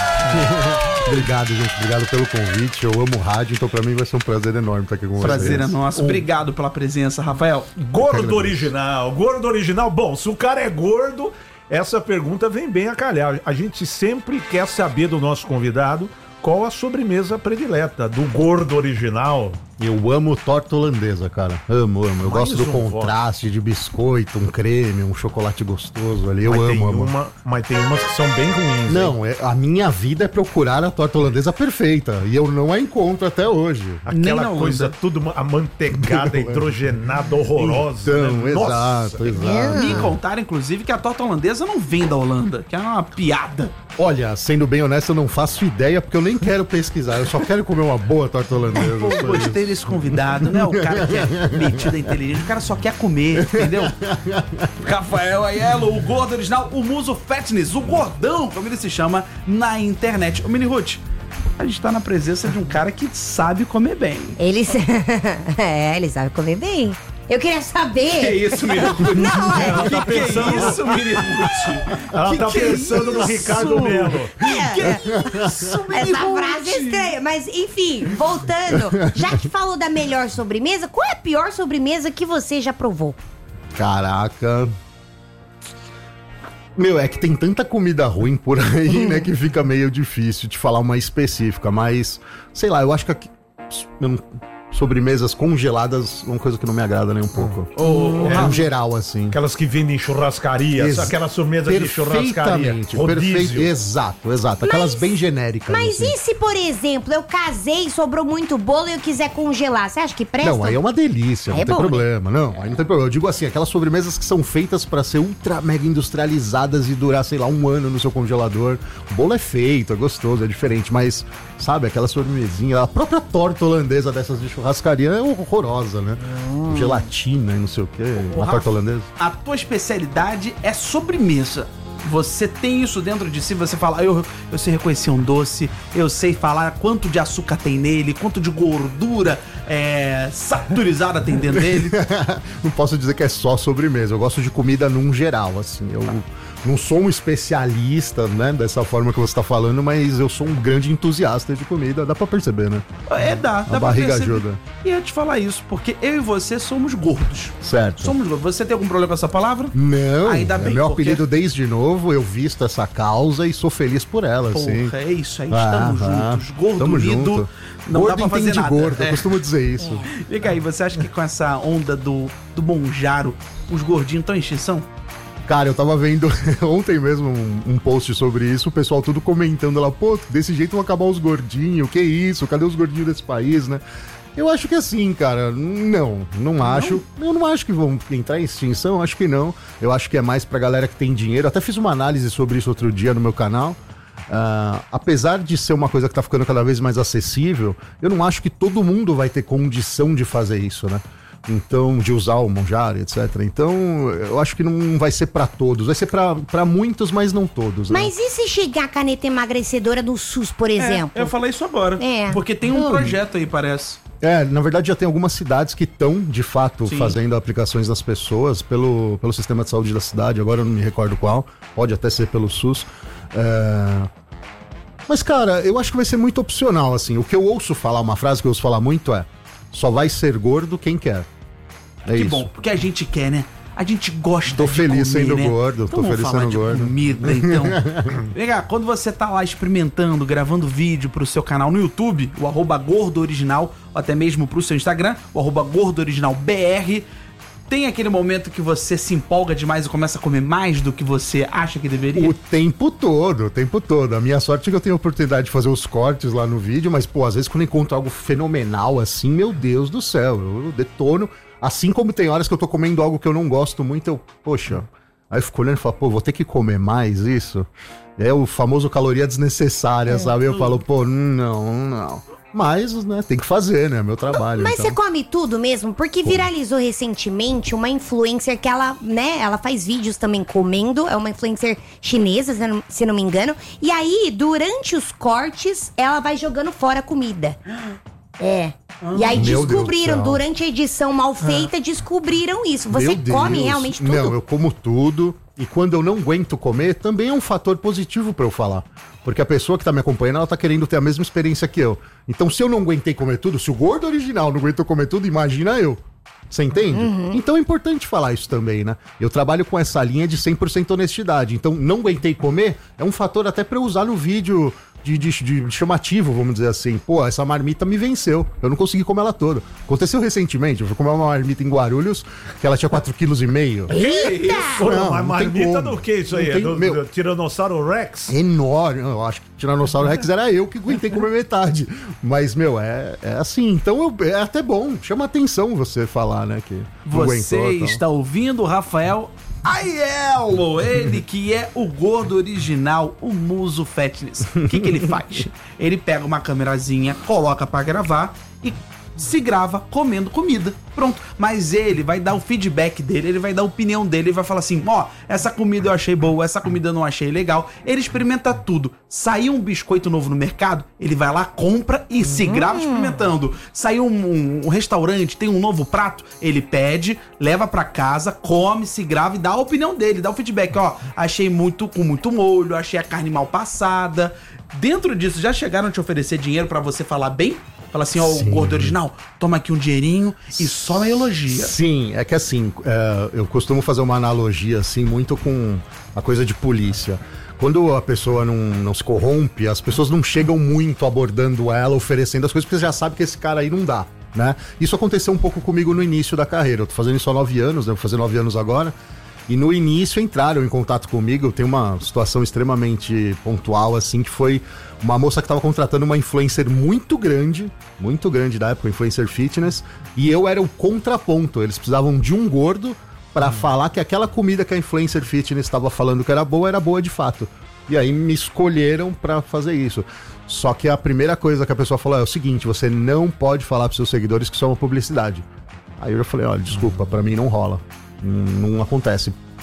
S9: Obrigado, gente. Obrigado pelo convite. Eu amo rádio, então pra mim vai ser um prazer enorme estar aqui com vocês.
S16: Prazer é nosso. Obrigado pela presença, Rafael.
S12: Gordo original, gordo original. Bom, se o cara é gordo, essa pergunta vem bem a calhar. A gente sempre quer saber do nosso convidado qual a sobremesa predileta do gordo original.
S9: Eu amo torta holandesa, cara. Amo, amo. Eu
S12: Mais
S9: gosto do
S12: um
S9: contraste de biscoito, um creme, um chocolate gostoso ali. Eu
S12: Mas
S9: amo,
S12: tem
S9: amo.
S12: uma- mas tem umas que são bem ruins.
S9: Não, é, a minha vida é procurar a torta holandesa perfeita. E eu não a encontro até hoje.
S12: Aquela coisa tudo ma- amanteigada, hidrogenada, horrorosa.
S9: Então,
S12: né?
S9: exato,
S12: Nossa.
S9: exato.
S16: Me contaram, inclusive, que a torta holandesa não vem da Holanda, que é uma piada.
S9: Olha, sendo bem honesto, eu não faço ideia porque eu nem quero pesquisar. Eu só quero comer uma boa torta holandesa.
S16: Pô,
S9: só isso.
S16: gostei desse convidado, não é o cara que é metido, é inteligente, o cara só quer comer, entendeu? Rafael Aiello, o gordo original, o Muso Fatness, o gordão, como ele se chama na internet. Ô, Mini Ruth, a gente tá na presença de um cara que sabe comer bem.
S5: Ele é, ele sabe comer bem. Eu queria saber.
S16: Que isso, Mini Ruth?
S5: Não, é.
S16: Ela tá pensando que isso, Mini Ruth?
S12: Ela
S16: Que
S12: tá
S16: que é
S12: pensando no
S16: isso?
S12: Ricardo Melo.
S5: É. Essa frase é estranha, mas enfim, voltando. Já que falou da melhor sobremesa, qual é a pior sobremesa que você já provou?
S9: Caraca. Meu, é que tem tanta comida ruim por aí, né, que fica meio difícil de falar uma específica, mas, sei lá, eu acho que aqui, eu não- sobremesas congeladas é uma coisa que não me agrada nem um pouco.
S12: Oh,
S9: é, no geral, assim.
S12: Aquelas que vendem em churrascaria,
S9: Ex-
S12: aquelas sobremesas de churrascaria.
S9: Perfeitamente, perfeito, exato, exato. Aquelas bem genéricas.
S5: Mas
S9: assim.
S5: e se, por exemplo, eu casei, sobrou muito bolo e eu quiser congelar? Você acha que presta?
S9: Não, aí é uma delícia, não
S5: Aí é
S9: tem
S5: bom, né?
S9: problema. Não, aí não tem problema. Eu digo assim, aquelas sobremesas que são feitas pra ser ultra mega industrializadas e durar, sei lá, um ano no seu congelador. O bolo é feito, é gostoso, é diferente, mas, sabe, aquela sobremesinha, a própria torta holandesa dessas de churrascaria é horrorosa, né?
S16: Hum.
S9: Gelatina e não sei o quê,
S16: Ô,
S9: uma
S16: Rafa,
S9: torta holandesa.
S16: A tua especialidade é sobremesa. Você tem isso dentro de si, você fala, eu, eu sei reconhecer um doce, eu sei falar quanto de açúcar tem nele, quanto de gordura é, saturizada tem dentro dele.
S9: Não posso dizer que é só sobremesa, eu gosto de comida num geral, assim, eu... Não sou um especialista, né, dessa forma que você tá falando, mas eu sou um grande entusiasta de comida, dá pra perceber, né?
S16: É, dá. dá
S9: A barriga
S16: pra perceber.
S9: ajuda.
S16: E eu ia te falar isso, porque eu e você somos gordos.
S9: Certo.
S16: Somos gordos. Você tem algum problema com essa palavra?
S9: Não,
S16: Ainda bem,
S9: é meu
S16: porque...
S9: apelido desde novo, eu visto essa causa e sou feliz por ela,
S16: Porra,
S9: assim.
S16: é isso aí,
S9: Ah,
S16: estamos
S9: ah,
S16: juntos. Gordo
S9: tamo
S16: unido,
S9: junto.
S16: não
S9: Gordo
S16: dá pra fazer
S9: entende
S16: nada.
S9: gordo, eu costumo dizer isso.
S16: Fica aí, você acha que com essa onda do, do Monjaro, os gordinhos estão em extinção?
S9: Cara, eu tava vendo ontem mesmo um, um post sobre isso, o pessoal tudo comentando lá, pô, desse jeito vão acabar os gordinhos, que isso, cadê os gordinhos desse país, né? Eu acho que assim, cara, não, não, não acho. Eu não acho que vão entrar em extinção, acho que não. Eu acho que é mais pra galera que tem dinheiro. Até fiz uma análise sobre isso outro dia no meu canal. Uh, apesar de ser uma coisa que tá ficando cada vez mais acessível, eu não acho que todo mundo vai ter condição de fazer isso, né? Então, de usar o Monjaro, etcétera. Então, eu acho que não vai ser pra todos. Vai ser pra, pra muitos, mas não todos, né?
S5: Mas e se chegar a caneta emagrecedora do SUS, por exemplo?
S16: É, eu falei isso agora.
S5: É.
S16: Porque tem um
S5: Hum.
S16: projeto aí, parece.
S9: É, na verdade já tem algumas cidades que estão, de fato,
S16: Sim.
S9: fazendo aplicações das pessoas pelo, pelo sistema de saúde da cidade, agora eu não me recordo qual, pode até ser pelo SUS. É... Mas, cara, eu acho que vai ser muito opcional, assim. O que eu ouço falar, uma frase que eu ouço falar muito é: só vai ser gordo quem quer. É
S16: que
S9: isso.
S16: bom, porque a gente quer, né? A gente gosta
S9: Tô
S16: de
S9: feliz
S16: comer,
S9: sendo
S16: né?
S9: gordo,
S16: Então
S9: tô
S16: vamos
S9: feliz
S16: falar
S9: sendo
S16: de
S9: gordo.
S16: comida, então. Vem cá, quando você tá lá experimentando, gravando vídeo pro seu canal no YouTube, o arroba Gordo Original, ou até mesmo pro seu Instagram, o arroba Gordo Original B R, tem aquele momento que você se empolga demais e começa a comer mais do que você acha que deveria?
S9: O tempo todo, o tempo todo. A minha sorte é que eu tenho a oportunidade de fazer os cortes lá no vídeo, mas, pô, às vezes quando eu encontro algo fenomenal assim, meu Deus do céu, eu detono. Assim como tem horas que eu tô comendo algo que eu não gosto muito, eu, poxa, aí eu fico olhando e falo, pô, vou ter que comer mais isso? É o famoso caloria desnecessária,
S5: É,
S9: sabe? Eu
S5: tudo.
S9: falo, pô, não, não. Mas, né, tem que fazer, né? Meu trabalho.
S5: Mas
S9: então.
S5: você come tudo mesmo? Porque viralizou recentemente uma influencer que ela, né, ela faz vídeos também comendo, é uma influencer chinesa, se não, se não me engano. E aí, durante os cortes, ela vai jogando fora a comida. É. E aí
S9: Meu Deus do
S5: descobriram,
S9: céu.
S5: durante a edição mal feita, descobriram isso. Você
S9: Meu
S5: come
S9: Deus.
S5: realmente tudo?
S9: Não, eu como tudo. E quando eu não aguento comer, também é um fator positivo pra eu falar. Porque a pessoa que tá me acompanhando, ela tá querendo ter a mesma experiência que eu. Então, se eu não aguentei comer tudo, se o gordo original não aguentou comer tudo, imagina eu. Você entende?
S5: Uhum.
S9: Então é importante falar isso também, né? Eu trabalho com essa linha de cem por cento honestidade. Então, não aguentei comer é um fator até pra eu usar no vídeo de, de, de chamativo, vamos dizer assim. Pô, essa marmita me venceu. Eu não consegui comer ela toda. Aconteceu recentemente, eu fui comer uma marmita em Guarulhos, que ela tinha quatro vírgula cinco quilos.
S12: Que isso?
S9: Não,
S12: Mas
S9: não tem
S12: marmita
S9: como.
S12: do que isso aí?
S9: Não
S12: É
S9: tem-
S12: do,
S9: meu-
S12: do Tiranossauro Rex?
S9: Enorme. Eu acho que Tiranossauro Rex era eu que aguentei comer metade. Mas, meu, é, é assim. Então eu- é até bom. Chama atenção você falar, né? Que não
S16: Você
S9: aguentou, tal.
S16: está ouvindo o Rafael Aiello, ele que é o gordo original, o Muso Fatness. O que, que ele faz? Ele pega uma câmerazinha, coloca pra gravar e se grava comendo comida. Pronto. Mas ele vai dar o feedback dele, ele vai dar a opinião dele, ele vai falar assim, ó, essa comida eu achei boa, essa comida eu não achei legal. Ele experimenta tudo. Saiu um biscoito novo no mercado, ele vai lá, compra e se grava experimentando. Saiu um, um- um restaurante, tem um novo prato, ele pede, leva pra casa, come, se grava e dá a opinião dele, dá o feedback, ó, achei muito com muito molho, achei a carne mal passada. Dentro disso, já chegaram a te oferecer dinheiro pra você falar bem? Fala assim, ó, o
S9: Sim.
S16: gordo original, toma aqui um dinheirinho e só me elogia.
S9: Sim, é que assim, é, eu costumo fazer uma analogia assim, muito com a coisa de polícia. Quando a pessoa não, não se corrompe, as pessoas não chegam muito abordando ela, oferecendo as coisas, porque você já sabe que esse cara aí não dá, né? Isso aconteceu um pouco comigo no início da carreira. Eu tô fazendo isso há nove anos, né? Vou fazer nove anos agora. E no início entraram em contato comigo. Tem uma situação extremamente pontual, assim, que foi uma moça que estava contratando uma influencer muito grande, muito grande da época, influencer fitness, e eu era o contraponto. Eles precisavam de um gordo para falar que aquela comida que a influencer fitness estava falando que era boa, era boa de fato. E aí me escolheram para fazer isso. Só que a primeira coisa que a pessoa falou é o seguinte: você não pode falar pros seus seguidores que isso é uma publicidade. Aí eu já falei, olha, desculpa, para mim não rola. Não, não acontece.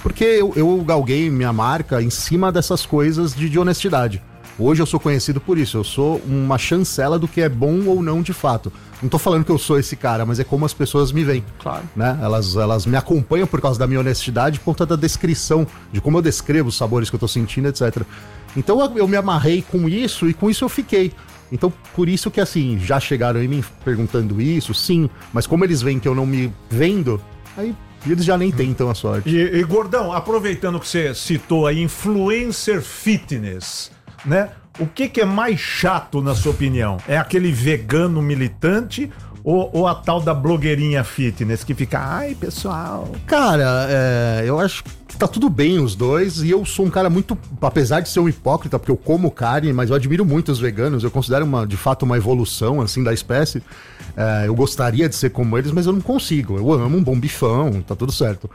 S9: Porque eu, eu galguei minha marca em cima dessas coisas de, de honestidade. Hoje eu sou conhecido por isso, eu sou uma chancela do que é bom ou não de fato. Não tô falando que eu sou esse cara, mas é como as pessoas me veem.
S16: Claro.
S9: Né? Elas, elas me acompanham por causa da minha honestidade, por conta da descrição, de como eu descrevo os sabores que eu tô sentindo, etcétera. Então eu, eu me amarrei com isso e com isso eu fiquei. Então, por isso que, assim, já chegaram aí me perguntando isso, sim. Mas como eles veem que eu não me vendo, aí eles já nem tentam a sorte.
S12: E, e Gordão, aproveitando que você citou aí, influencer fitness, né? O que, que é mais chato, na sua opinião? É aquele vegano militante ou, ou a tal da blogueirinha fitness que fica, ai, pessoal...
S9: Cara, é, eu acho que tá tudo bem os dois, e eu sou um cara muito, apesar de ser um hipócrita, porque eu como carne, mas eu admiro muito os veganos, eu considero uma, de fato uma evolução, assim, da espécie. É, eu gostaria de ser como eles, mas eu não consigo. Eu amo um bom bifão, tá tudo certo.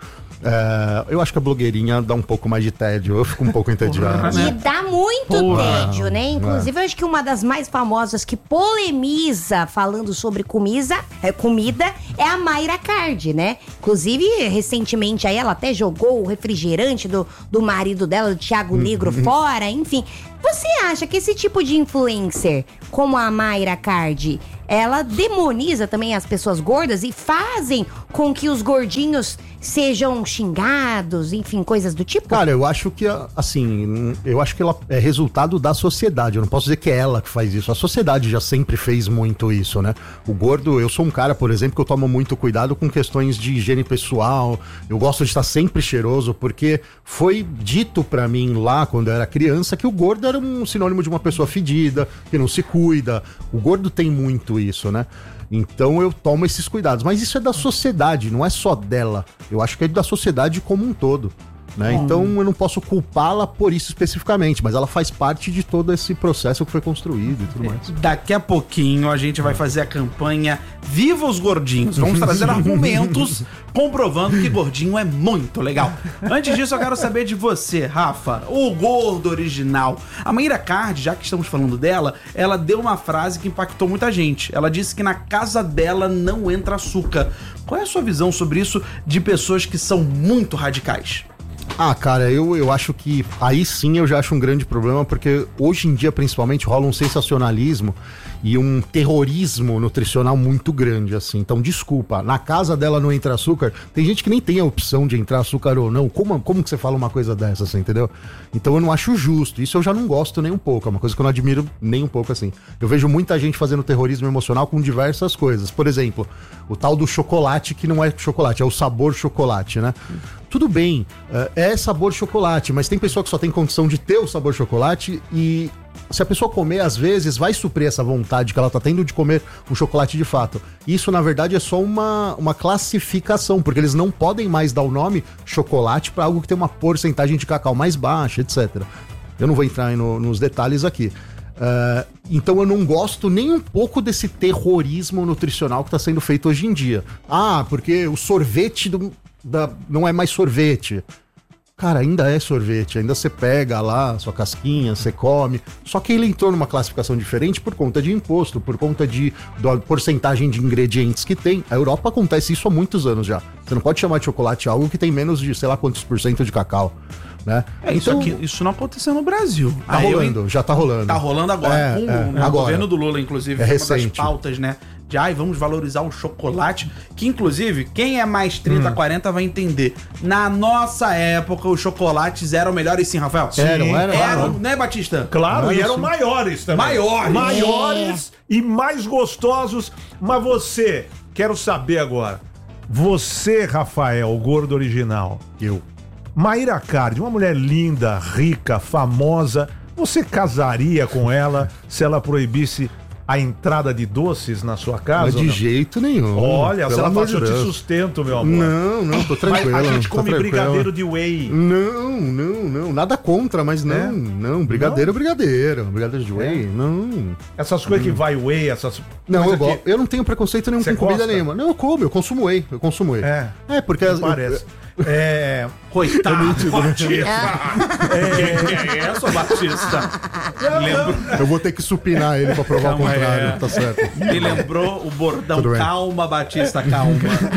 S9: É, eu acho que a blogueirinha dá um pouco mais de tédio, eu fico um pouco entediado.
S5: E dá muito
S9: Porra.
S5: tédio, né? Inclusive,
S9: É.
S5: eu acho que uma das mais famosas que polemiza falando sobre comida, é, comida é a Mayra Card, né? Inclusive, recentemente aí ela até jogou o refrigerante do, do marido dela, do Thiago Negro, fora, enfim. Você acha que esse tipo de influencer, como a Mayra Card, ela demoniza também as pessoas gordas e fazem com que os gordinhos sejam xingados, enfim, coisas do tipo?
S9: Cara, eu acho que, assim, eu acho que ela é resultado da sociedade. Eu não posso dizer que é ela que faz isso. A sociedade já sempre fez muito isso, né? O gordo, eu sou um cara, por exemplo, que eu tomo muito cuidado com questões de higiene pessoal. Eu gosto de estar sempre cheiroso, porque foi dito pra mim lá, quando eu era criança, que o gordo era um sinônimo de uma pessoa fedida, que não se cuida. O gordo tem muito isso, né? Então eu tomo esses cuidados. Mas isso é da sociedade, não é só dela. Eu acho que é da sociedade como um todo, né?
S16: Hum.
S9: Então eu não posso culpá-la por isso especificamente, mas ela faz parte de todo esse processo que foi construído e tudo mais.
S16: Daqui a pouquinho a gente vai fazer a campanha Viva os Gordinhos. Vamos trazer argumentos comprovando que gordinho é muito legal. Antes disso, eu quero saber de você, Rafa, o gordo original. A Mayra Card, já que estamos falando dela, ela deu uma frase que impactou muita gente. Ela disse que na casa dela não entra açúcar. Qual é a sua visão sobre isso de pessoas que são muito radicais?
S9: Ah, cara, eu, eu acho que aí sim eu já acho um grande problema, porque hoje em dia, principalmente, rola um sensacionalismo e um terrorismo nutricional muito grande, assim. Então, desculpa, na casa dela não entra açúcar, tem gente que nem tem a opção de entrar açúcar ou não. Como, como que você fala uma coisa dessa, assim, entendeu? Então eu não acho justo, isso eu já não gosto nem um pouco, é uma coisa que eu não admiro nem um pouco, assim. Eu vejo muita gente fazendo terrorismo emocional com diversas coisas. Por exemplo, o tal do chocolate, que não é chocolate, é o sabor chocolate, né? Tudo bem, é sabor chocolate, mas tem pessoa que só tem condição de ter o sabor chocolate e se a pessoa comer, às vezes, vai suprir essa vontade que ela tá tendo de comer um chocolate de fato. Isso, na verdade, é só uma, uma classificação, porque eles não podem mais dar o nome chocolate para algo que tem uma porcentagem de cacau mais baixa, etcétera. Eu não vou entrar aí no, nos detalhes aqui. Uh, então eu não gosto nem um pouco desse terrorismo nutricional que tá sendo feito hoje em dia. Ah, porque o sorvete do... Da, não é mais sorvete. Cara, ainda é sorvete, ainda você pega lá sua casquinha, você come. Só que ele entrou numa classificação diferente por conta de imposto, por conta de da porcentagem de ingredientes que tem. A Europa acontece isso há muitos anos já. Você não pode chamar de chocolate algo que tem menos de sei lá quantos por cento de cacau, né?
S16: É, isso,
S9: então,
S16: aqui, isso não aconteceu no Brasil.
S9: Tá
S16: Aí
S9: rolando,
S16: eu...
S9: já tá rolando.
S16: Tá rolando agora.
S9: É,
S16: com
S9: é,
S16: o, né,
S9: agora.
S16: o governo do Lula, inclusive,
S9: É
S16: foi uma das
S9: recente.
S16: pautas, né? De, ai, vamos valorizar o chocolate. Que, inclusive, quem é mais trinta,
S12: Hum.
S16: quarenta vai entender. Na nossa época, os chocolates eram melhores sim, Rafael?
S12: Sim, eram, eram,
S16: Eram,
S12: eram.
S16: né, Batista?
S12: Claro, e eram maiores também.
S16: Maiores.
S12: Maiores e mais gostosos. Mas você, quero saber agora. Você, Rafael, o gordo original.
S9: Eu.
S12: Mayra Card, uma mulher linda, rica, famosa. Você casaria com ela se ela proibisse a entrada de doces na sua casa?
S9: Mas
S12: ou
S9: de
S12: não?
S9: jeito nenhum.
S12: Olha, se
S9: pelo
S12: ela
S9: amor
S12: faz, eu
S9: de
S12: te
S9: Deus.
S12: sustento, meu amor.
S9: Não, não, tô tranquilo.
S12: Mas a gente
S9: tô
S12: come
S9: tranquilo.
S12: brigadeiro de whey.
S9: Não, não, não. Nada contra, mas não,
S12: É?
S9: não. Brigadeiro é brigadeiro. Brigadeiro de whey, não.
S12: Essas coisas que vai whey, essas...
S9: Não, eu,
S12: coisas
S9: go- eu não tenho preconceito nenhum
S12: Você
S9: com comida
S12: gosta?
S9: nenhuma. Não, eu como, eu consumo whey. Eu consumo whey.
S12: É,
S9: É, porque... as-
S12: parece. É.
S16: Coitado,
S12: Batista.
S16: É, que é essa, Batista? Lembro...
S9: Eu vou ter que supinar ele pra provar
S16: Calma,
S9: o contrário,
S16: é.
S9: tá certo.
S16: Me lembrou o bordão,
S9: Tudo bem.
S16: calma, Batista, calma.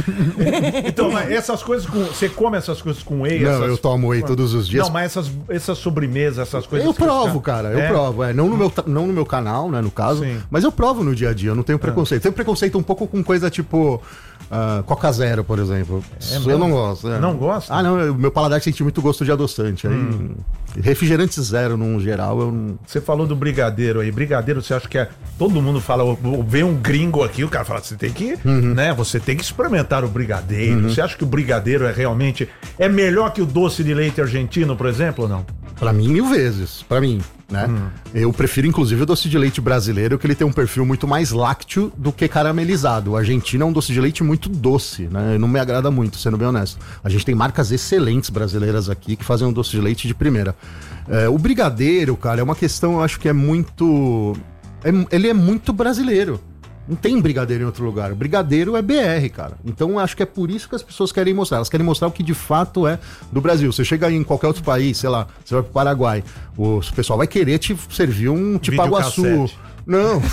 S12: Então, mas essas coisas com. Você come essas coisas com whey?
S9: Não,
S12: essas...
S9: eu tomo whey todos os dias.
S12: Não, mas essas, essas sobremesas, essas coisas.
S9: Eu
S12: que os
S9: provo,
S12: caras-
S9: cara, eu
S12: É?
S9: provo. É, não, no meu, não no meu canal, né, no caso, mas eu provo no dia a dia, eu não tenho preconceito. Tenho preconceito um pouco com coisa tipo ah, Coca Zero, por exemplo.
S12: É
S9: eu
S12: mesmo?
S9: não gosto. é.
S12: Não gosta?
S9: Ah, não, eu- meu paladar sente muito gosto de adoçante. Aí,
S12: Hum.
S9: refrigerante zero, num geral, eu não...
S12: Você falou do brigadeiro aí. Brigadeiro, você acha que é. Todo mundo fala, ó, vem um gringo aqui, o cara fala, você tem que.
S9: Uhum.
S12: Né? Você tem que experimentar o brigadeiro. Você acha que o brigadeiro é realmente. É melhor que o doce de leite argentino, por exemplo, ou não?
S9: Pra mim, mil vezes. Pra mim, né? Eu prefiro, inclusive, o doce de leite brasileiro, que ele tem um perfil muito mais lácteo do que caramelizado. O argentino é um doce de leite muito doce, né? Não me agrada muito, sendo bem honesto. A gente tem marcas excelentes brasileiras aqui que fazem um doce de leite de primeira. É, o brigadeiro, cara, é uma questão, eu acho que é muito... é- ele é muito brasileiro. Não tem brigadeiro em outro lugar. O brigadeiro é B R, cara. Então eu acho que é por isso que as pessoas querem mostrar. Elas querem mostrar o que de fato é do Brasil. Você chega aí em qualquer outro país, sei lá, você vai pro Paraguai, o pessoal vai querer te servir um Tipaguaçu.
S12: Videocassete.
S9: Não.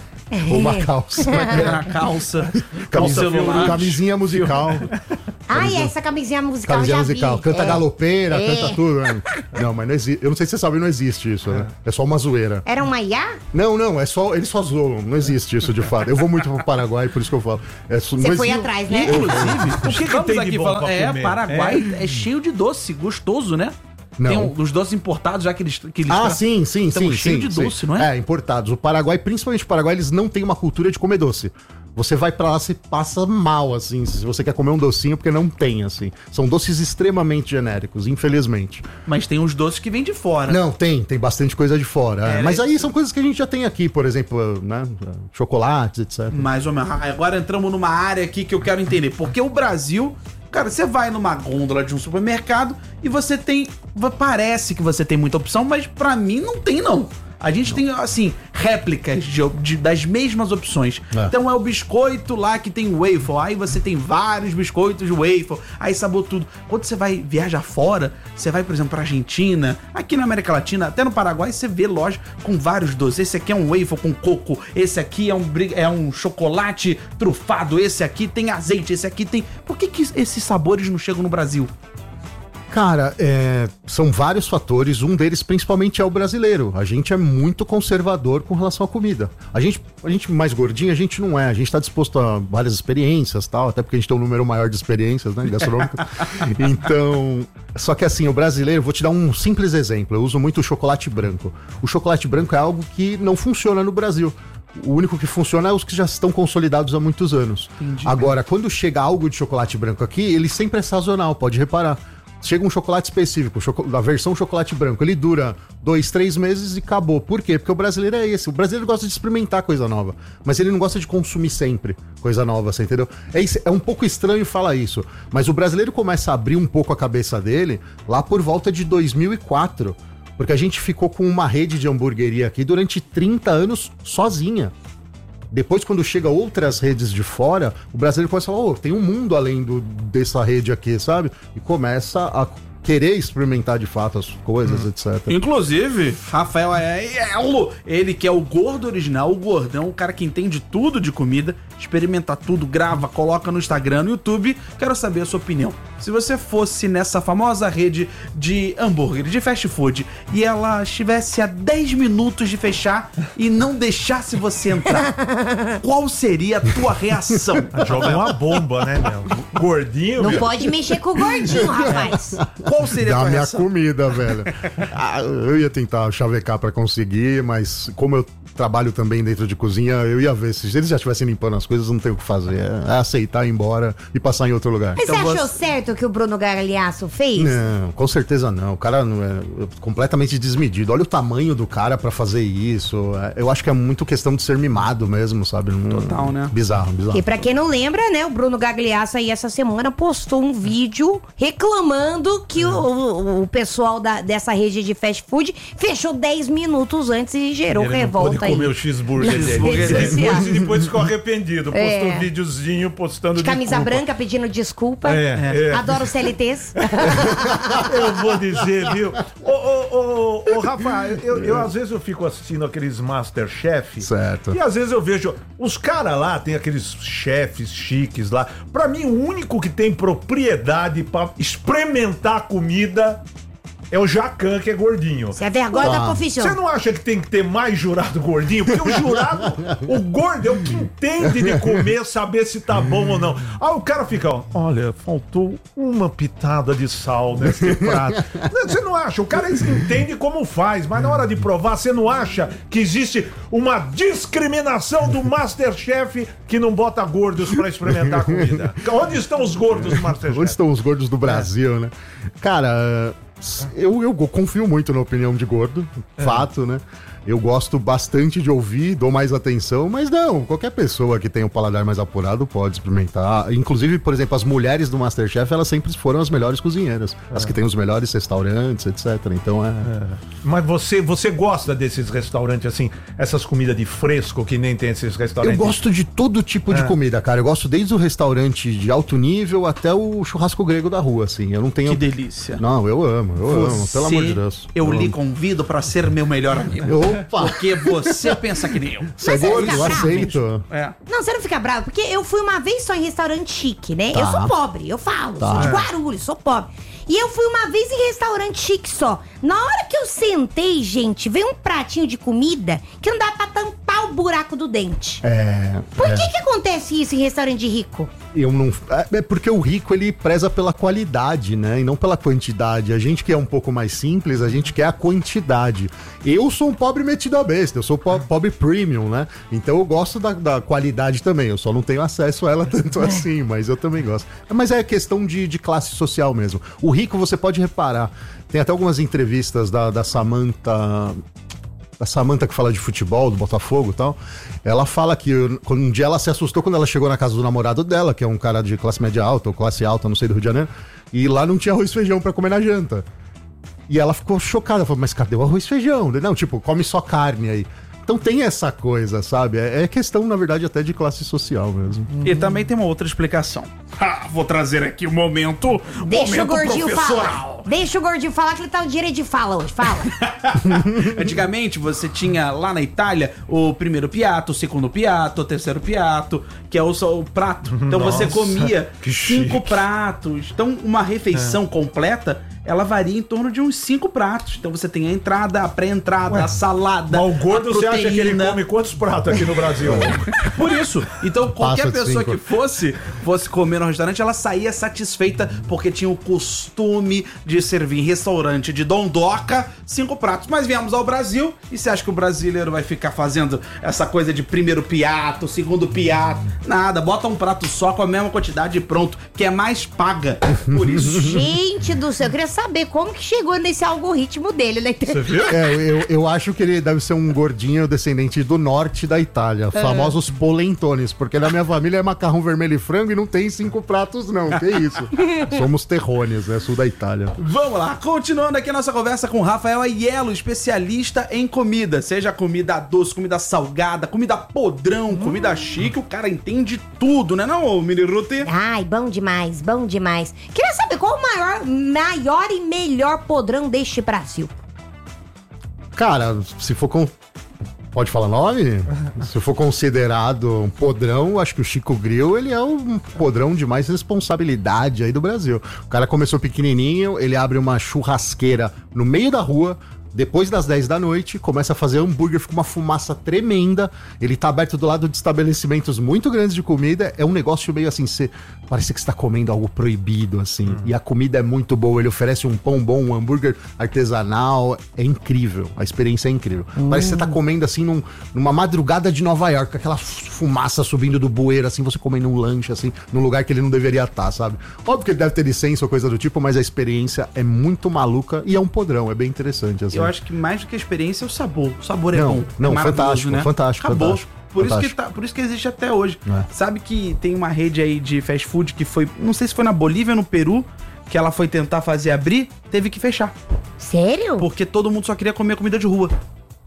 S9: Ou uma calça.
S16: Vai querer uma calça,
S9: Camisa,
S16: calça celular.
S9: camisinha musical.
S5: Ai, essa camisinha musical
S9: Camisinha
S5: já
S9: musical.
S5: vi.
S9: Canta
S5: É.
S9: galopeira,
S5: É.
S9: canta tudo, né? Não, mas não existe. Eu não sei se você sabe, não existe isso, né? É só uma zoeira.
S5: Era uma Iá?
S9: Não, não, é só. Eles só zoam. Não existe isso de fato. Eu vou muito pro Paraguai, por isso que eu falo. É,
S5: Você foi atrás, né?
S16: Inclusive, o que,
S12: que tem de
S16: aqui
S12: bom
S16: falando?
S12: pra
S16: É,
S12: comer?
S16: Paraguai é. cheio de doce, gostoso, né?
S9: Não.
S16: Tem um, os doces importados, já que eles. Que eles
S9: Ah,
S16: tra-
S9: sim, sim,
S16: Então,
S9: sim.
S16: cheio
S9: sim,
S16: de
S9: sim.
S16: doce, não é?
S9: É, importados. O Paraguai, principalmente o Paraguai, eles não têm uma cultura de comer doce. Você vai pra lá, você passa mal, assim, se você quer comer um docinho, porque não tem, assim. São doces extremamente genéricos, infelizmente.
S16: Mas tem os doces que vêm de fora.
S9: Não, tem, tem bastante coisa de fora. é.
S16: É,
S9: Mas
S16: né?
S9: aí são coisas que a gente já tem aqui, por exemplo, né? Chocolates, etcétera.
S16: Mais ou menos. Ah, agora entramos numa área aqui que eu quero entender. Porque o Brasil, cara, você vai numa gôndola de um supermercado e você tem. Parece que você tem muita opção, mas pra mim não tem, não. A gente tem, assim, réplicas de, de- das mesmas opções.
S9: É.
S16: Então é o biscoito lá que tem waffle. Aí você tem vários biscoitos de waffle. Aí sabor tudo. Quando você vai viajar fora, você vai, por exemplo, pra Argentina, aqui na América Latina, até no Paraguai, você vê loja com vários doces. Esse aqui é um waffle com coco. Esse aqui é um, bri- é um chocolate trufado. Esse aqui tem azeite. Esse aqui tem... Por que, que esses sabores não chegam no Brasil?
S9: Cara, é, são vários fatores. Um deles, principalmente, é o brasileiro. A gente é muito conservador com relação à comida. A gente, a gente mais gordinho, a gente não é. A gente tá disposto a várias experiências, tal, até porque a gente tem um número maior de experiências, né, gastronômicas. Então, só que assim, o brasileiro, vou te dar um simples exemplo. Eu uso muito o chocolate branco. O chocolate branco é algo que não funciona no Brasil. O único que funciona é os que já estão consolidados há muitos anos.
S16: Entendi.
S9: Agora, quando chega algo de chocolate branco aqui, ele sempre é sazonal, pode reparar. Chega um chocolate específico, choco- a versão chocolate branco, ele dura dois, três meses e acabou. Por quê? Porque o brasileiro é esse. O brasileiro gosta de experimentar coisa nova, mas ele não gosta de consumir sempre coisa nova, você entendeu? É, isso- é um pouco estranho falar isso, mas o brasileiro começa a abrir um pouco a cabeça dele lá por volta de dois mil e quatro, porque a gente ficou com uma rede de hamburgueria aqui durante trinta anos sozinha. Depois, quando chega outras redes de fora, o brasileiro começa a falar, ô, tem um mundo além do, dessa rede aqui, sabe? E começa a querer experimentar de fato as coisas, etcétera.
S16: Inclusive, Rafael Aiello, ele que é o gordo original, o gordão, o cara que entende tudo de comida, experimenta tudo, grava, coloca no Instagram, no YouTube. Quero saber a sua opinião. Se você fosse nessa famosa rede de hambúrguer, de fast food, e ela estivesse a dez minutos de fechar e não deixasse você entrar, qual seria a tua reação?
S12: Joga uma bomba, né, meu? Gordinho,
S5: Não
S12: meu.
S5: pode mexer com o gordinho, rapaz.
S16: Qual seria a
S9: Da
S16: tua
S9: minha
S16: reação?
S9: comida, velho. Ah, eu ia tentar chavecar pra conseguir, mas como eu trabalho também dentro de cozinha, eu ia ver. Se eles já estivessem limpando as coisas, não tem o que fazer. É aceitar, ir embora e passar em outro lugar.
S5: Mas você achou certo o que o Bruno Gagliasso fez?
S9: Não, com certeza não. O cara não é é completamente desmedido. Olha o tamanho do cara pra fazer isso. É, Eu acho que é muito questão de ser mimado mesmo, sabe? Total,
S16: né?
S9: Bizarro, bizarro.
S5: E pra quem não lembra, né, o Bruno Gagliasso aí essa semana postou um vídeo reclamando que o, o- o pessoal da- dessa rede de fast food fechou dez minutos antes e gerou
S12: Ele não
S5: revolta
S12: pôde
S5: aí.
S12: comer o cheeseburger
S5: nas
S12: dele.
S5: redes
S12: Depois,
S5: sociais.
S12: depois ficou arrependido. Postou
S5: É.
S12: um videozinho postando
S5: De camisa
S12: desculpa.
S5: branca pedindo desculpa.
S12: É, é.
S5: Adoro C L Ts.
S12: Eu vou dizer, viu? Ô, ô, ô, ô Rafa, eu, eu às vezes eu fico assistindo aqueles Masterchef.
S9: Certo.
S12: E às vezes eu vejo, os caras lá, tem aqueles chefes chiques lá. Pra mim, o único que tem propriedade pra experimentar comida é o Jacan, que é gordinho.
S5: Você é vergonha da profissão.
S12: Você não acha que tem que ter mais jurado gordinho? Porque o jurado, o gordo é o que entende de comer, saber se tá bom ou não. Aí o cara fica, ó, olha, faltou uma pitada de sal nesse prato. Você não acha? O cara entende como faz, mas na hora de provar, você não acha que existe uma discriminação do Masterchef que não bota gordos pra experimentar a comida? Onde estão os gordos do Masterchef?
S9: Onde estão os gordos do Brasil, né? Cara, eu, eu confio muito na opinião de gordo,
S12: É.
S9: fato, né? Eu gosto bastante de ouvir, dou mais atenção, mas não, qualquer pessoa que tenha um paladar mais apurado pode experimentar. Inclusive, por exemplo, as mulheres do Masterchef, elas sempre foram as melhores cozinheiras, as que têm os melhores restaurantes, etcétera. Então é...
S12: Mas você, você gosta desses restaurantes assim, essas comidas de fresco que nem tem esses restaurantes?
S9: Eu gosto de todo tipo de
S12: É.
S9: comida, cara. Eu gosto desde o restaurante de alto nível até o churrasco grego da rua, assim. Eu não tenho...
S16: Que delícia.
S9: Não, eu amo, eu amo, pelo amor de Deus.
S16: Eu, lhe
S9: amo.
S16: convido pra ser meu melhor amigo.
S9: Opa!
S16: Porque você pensa que nem eu.
S9: Você é gordo, eu aceito.
S16: É.
S5: Não, você não fica bravo, porque eu fui uma vez só em restaurante chique, né?
S9: Tá.
S5: Eu sou pobre, eu falo,
S9: Tá.
S5: sou de
S9: É.
S5: Guarulhos, sou pobre. E eu fui uma vez em restaurante chique só. Na hora que eu sentei, gente, veio um pratinho de comida que não dá pra tampar o buraco do dente.
S9: É...
S5: Por
S9: é.
S5: que que acontece isso em restaurante rico?
S9: Eu não... É porque o rico, ele preza pela qualidade, né? E não pela quantidade. A gente que é um pouco mais simples, a gente quer a quantidade. Eu sou um pobre metido a besta, eu sou po- pobre premium, né? Então eu gosto da, da qualidade também, eu só não tenho acesso a ela tanto assim, mas eu também gosto. Mas é questão de, de classe social mesmo. O rico, você pode reparar, tem até algumas entrevistas da, da Samantha... A Samantha que fala de futebol, do Botafogo e tal, ela fala que quando um dia ela se assustou quando ela chegou na casa do namorado dela, que é um cara de classe média alta ou classe alta, não sei, do Rio de Janeiro, e lá não tinha arroz e feijão pra comer na janta. E ela ficou chocada, falou, mas cadê o arroz e feijão? Não, tipo, come só carne aí. Então tem essa coisa, sabe? É é questão, na verdade, até de classe social mesmo.
S16: E também tem uma outra explicação. Ah, vou trazer aqui o momento.
S5: Deixa o
S16: momento
S5: gordinho
S16: professoral.
S5: falar. Deixa o gordinho falar que ele tá no direito de fala hoje. Fala.
S16: Antigamente você tinha lá na Itália o primeiro piatto, o segundo piatto, o terceiro piatto, que é o, só o prato. Então você
S12: Nossa,
S16: comia
S12: que
S16: cinco
S12: chique.
S16: pratos. Então uma refeição completa, ela varia em torno de uns cinco pratos. Então você tem a entrada, a pré-entrada, a salada.
S12: Mas o gordo,
S16: a
S12: você acha que ele
S16: proteína.
S12: come quantos pratos aqui no Brasil?
S16: Por isso. Então, qualquer
S9: Passa de
S16: pessoa
S9: cinco.
S16: que fosse, fosse comer no restaurante, ela saía satisfeita porque tinha o costume de servir em restaurante de dondoca cinco pratos. Mas viemos ao Brasil e você acha que o brasileiro vai ficar fazendo essa coisa de primeiro piato, segundo piato? Nada, bota um prato só com a mesma quantidade e pronto, que é mais paga. Por isso.
S5: Gente do céu, eu queria saber como que chegou nesse algoritmo dele, né?
S12: Você viu?
S9: É, eu, eu acho que ele deve ser um gordinho descendente do norte da Itália,
S5: É.
S9: famosos polentones, porque na minha família é macarrão vermelho e frango e não tem cinco pratos não, que isso. Somos terrones, né, sul da Itália.
S16: Vamos lá, continuando aqui a nossa conversa com Rafael Aiello, especialista em comida. Seja comida doce, comida salgada, comida podrão, comida chique, o cara entende tudo, né não, Mini Ruti?
S5: Ai, bom demais, bom demais. Queria saber qual o maior, maior e melhor podrão deste Brasil.
S9: Cara, se for com... Pode falar nome? Se for considerado um podrão, acho que o Chico Grill, ele é um podrão de mais responsabilidade aí do Brasil. O cara começou pequenininho, ele abre uma churrasqueira no meio da rua, depois das dez da noite, começa a fazer hambúrguer, fica uma fumaça tremenda. Ele tá aberto do lado de estabelecimentos muito grandes de comida. É um negócio meio assim, cê, parece que você tá comendo algo proibido, assim.
S12: Uhum.
S9: E a comida é muito boa. Ele oferece um pão bom, um hambúrguer artesanal. É incrível. A experiência é incrível. Parece que você tá comendo, assim, num- numa madrugada de Nova York, com aquela fumaça subindo do bueiro, assim, você comendo um lanche, assim, num lugar que ele não deveria estar, sabe? Óbvio que ele deve ter licença ou coisa do tipo, mas a experiência é muito maluca e é um podrão. É bem interessante, assim.
S16: Eu acho que mais do que a experiência é o sabor. O sabor é
S9: Não,
S16: bom.
S9: não,
S16: é maravilhoso,
S9: fantástico, fantástico,
S16: Acabou.
S9: fantástico,
S16: Por,
S9: fantástico.
S16: Isso que tá, por isso que existe até hoje.
S9: É.
S16: Sabe que tem uma rede aí de fast food que foi, não sei se foi na Bolívia ou no Peru, que ela foi tentar fazer abrir, teve que fechar.
S5: Sério?
S16: Porque todo mundo só queria comer comida de rua.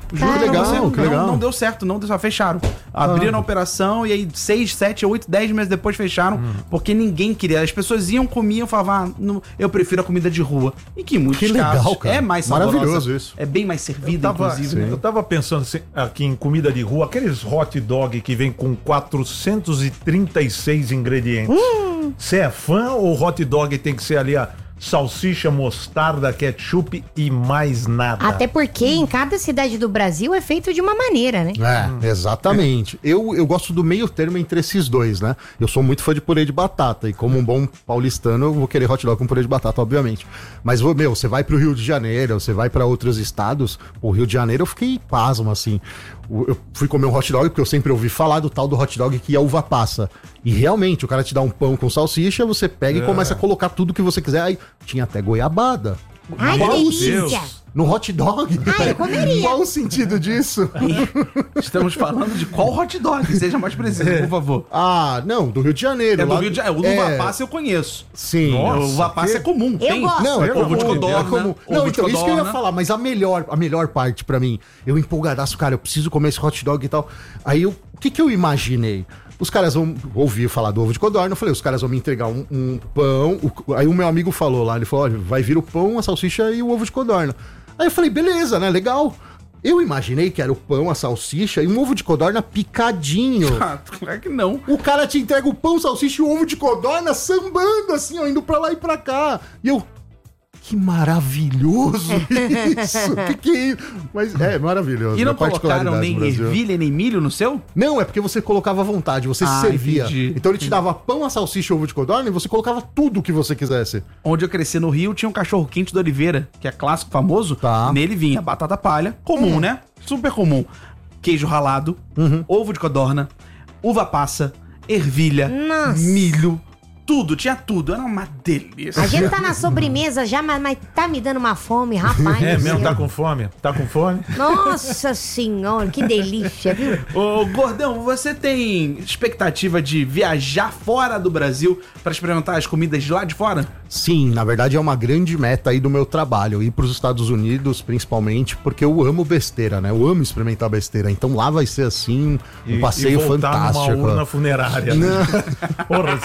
S16: Juro
S9: Que
S16: pra
S9: legal,
S16: você,
S9: que
S16: não,
S9: legal.
S16: não deu certo, não deu, só fecharam. Abriram a operação e aí seis, sete, oito, dez meses depois fecharam,
S9: Hum.
S16: porque ninguém queria. As pessoas iam, comiam, falavam, ah, não, eu prefiro a comida de rua. E que em muitos
S12: Que legal,
S16: casos
S12: cara.
S16: é mais saborosa.
S12: Maravilhoso isso.
S16: É bem mais servida,
S12: Eu tava,
S16: inclusive. né?
S12: eu tava pensando assim, aqui em comida de rua, aqueles hot dog que vem com quatrocentos e trinta e seis ingredientes. Você é fã ou hot dog tem que ser ali a salsicha, mostarda, ketchup e mais nada?
S5: Até porque em cada cidade do Brasil é feito de uma maneira, né?
S9: É, exatamente. Eu, eu gosto do meio termo entre esses dois, né? Eu sou muito fã de purê de batata e como um bom paulistano eu vou querer hot dog com purê de batata, obviamente. Mas, ô, meu, você vai pro Rio de Janeiro, você vai pra outros estados, o Rio de Janeiro eu fiquei pasmo, assim. O- Eu fui comer um hot dog porque eu sempre ouvi falar do tal do hot dog que a uva passa. E realmente, o cara te dá um pão com salsicha, você pega
S12: É.
S9: e começa a colocar tudo que você quiser. Aí tinha até goiabada.
S5: Ai, que
S9: Qual o
S5: delícia!
S9: Deus? No hot dog?
S5: Ai, eu comeria.
S9: Qual o sentido disso?
S16: Estamos falando de qual hot dog? Seja mais preciso, por favor.
S9: Ah, não, do Rio de Janeiro.
S16: É do
S9: lá-
S16: Rio de Janeiro. O
S9: é,
S16: uva passa eu conheço.
S9: Sim.
S16: o uva passa é comum.
S5: Eu
S16: Tem.
S5: gosto.
S9: Não, é
S16: Ovo
S9: comum,
S16: de codorna.
S9: é comum. Não,
S16: ovo de
S9: então, isso que eu ia
S16: codorna.
S9: falar, mas a melhor, a melhor parte pra mim, eu empolgadaço, cara, eu preciso comer esse hot dog e tal. Aí, eu, o que que eu imaginei? Os caras vão ouvir falar do ovo de codorna, eu falei, os caras vão me entregar um, um pão, o- aí o meu amigo falou lá, ele falou, olha, vai vir o pão, a salsicha e o ovo de codorna. Aí eu falei, beleza, né, legal. Eu imaginei que era o pão, a salsicha e um ovo de codorna picadinho.
S16: Ah, claro que não.
S9: O cara te entrega o pão, salsicha e o ovo de codorna sambando assim, ó, indo pra lá e pra cá. E eu, que maravilhoso isso. que que é isso? Mas é maravilhoso.
S16: E não
S9: a particularidade
S16: colocaram
S9: do
S16: nem
S9: Brasil.
S16: ervilha nem milho no seu?
S9: Não, é porque você colocava à vontade, você
S16: Ah,
S9: se servia.
S16: entendi.
S9: Então ele te dava pão, a salsicha e ovo de codorna e você colocava tudo que você quisesse.
S16: Onde eu cresci no Rio, tinha um cachorro quente do Oliveira, que é clássico, famoso.
S9: Tá.
S16: Nele vinha batata palha, comum,
S9: Hum.
S16: né? Super comum. Queijo ralado,
S9: Uhum.
S16: ovo de codorna, uva passa, ervilha,
S5: Nossa.
S16: milho, tudo, tinha tudo. Era uma delícia.
S5: A gente tá na sobremesa já, mas, mas tá me dando uma fome, rapaz.
S12: É
S5: do
S12: mesmo,
S5: céu.
S12: tá com fome? Tá com fome?
S5: Nossa senhora, que delícia, viu?
S16: Ô, Gordão, você tem expectativa de viajar fora do Brasil pra experimentar as comidas de lá de fora?
S9: Sim, na verdade é uma grande meta aí do meu trabalho, ir pros Estados Unidos principalmente, porque eu amo besteira, né? Eu amo experimentar besteira, então lá vai ser assim, um
S12: E-
S9: passeio
S12: e voltar
S9: fantástico.
S12: numa urna funerária. Né? Porra,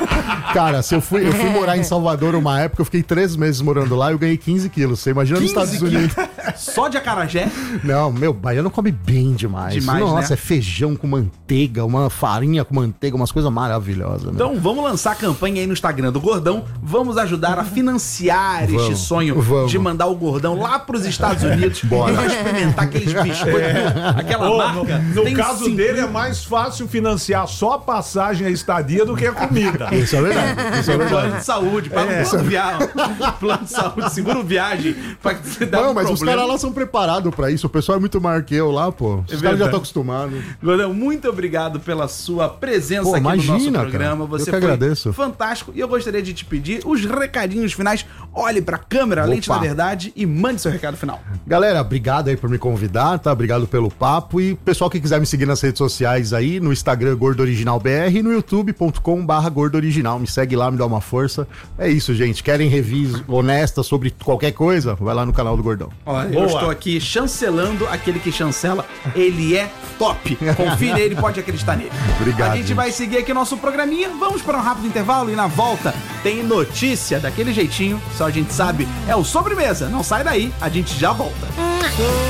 S9: Cara, se eu fui, eu fui morar em Salvador uma época, eu fiquei três meses morando lá e eu ganhei quinze quilos. Você imagina nos Estados Unidos?
S16: Só de acarajé?
S9: Não, meu, baiano come bem demais.
S16: Demais,
S9: Nossa,
S16: né?
S9: é feijão com manteiga, uma farinha com manteiga, umas coisas maravilhosas. Né?
S16: Então vamos lançar a campanha aí no Instagram do Gordão. Vamos ajudar a financiar este
S9: Vamos,
S16: sonho
S9: vamos.
S16: de mandar o Gordão lá pros Estados Unidos.
S9: Bora.
S16: E vai experimentar aqueles biscoitos, aquela
S12: Ô,
S16: marca.
S12: No, no
S16: tem
S12: caso
S16: cinco-
S12: dele é mais fácil financiar só a passagem e a estadia do que a comida.
S9: Isso é verdade. Isso é
S16: Plano
S9: verdade.
S16: de saúde, paga
S12: É.
S16: um plano, via... plano de saúde, seguro viagem, pra que você dá
S9: Não,
S16: um
S9: mas os
S16: problema.
S9: caras lá são preparados pra isso. O pessoal é muito maior que eu lá, pô. Os caras já
S16: verdade.
S9: estão acostumados.
S16: Gordão, muito obrigado pela sua presença
S9: Pô,
S16: aqui no nosso
S9: imagina,
S16: programa.
S9: cara.
S16: Você
S9: Eu que
S16: foi
S9: agradeço.
S16: fantástico. E eu gostaria de te pedir os recadinhos finais. Olhe pra câmera, a lente da
S9: Opa.
S16: verdade, e mande seu recado final.
S9: Galera, obrigado aí por me convidar, tá? Obrigado pelo papo. E pessoal que quiser me seguir nas redes sociais aí, no Instagram Gordo Original B R e no youtube ponto com barra Gordo Original. Me segue lá, me dá uma força. É isso, gente. Querem reviews honestas sobre qualquer coisa? Vai lá no canal do Gordão.
S16: Olha,
S12: Boa.
S16: eu estou aqui chancelando aquele que chancela. Ele é top. Confie nele, pode acreditar nele.
S9: Obrigado,
S16: A gente
S9: gente.
S16: vai seguir aqui nosso programinha. Vamos para um rápido intervalo e na volta tem notícia daquele jeitinho. Só a gente sabe. É o Sobremesa. Não sai daí, a gente já volta.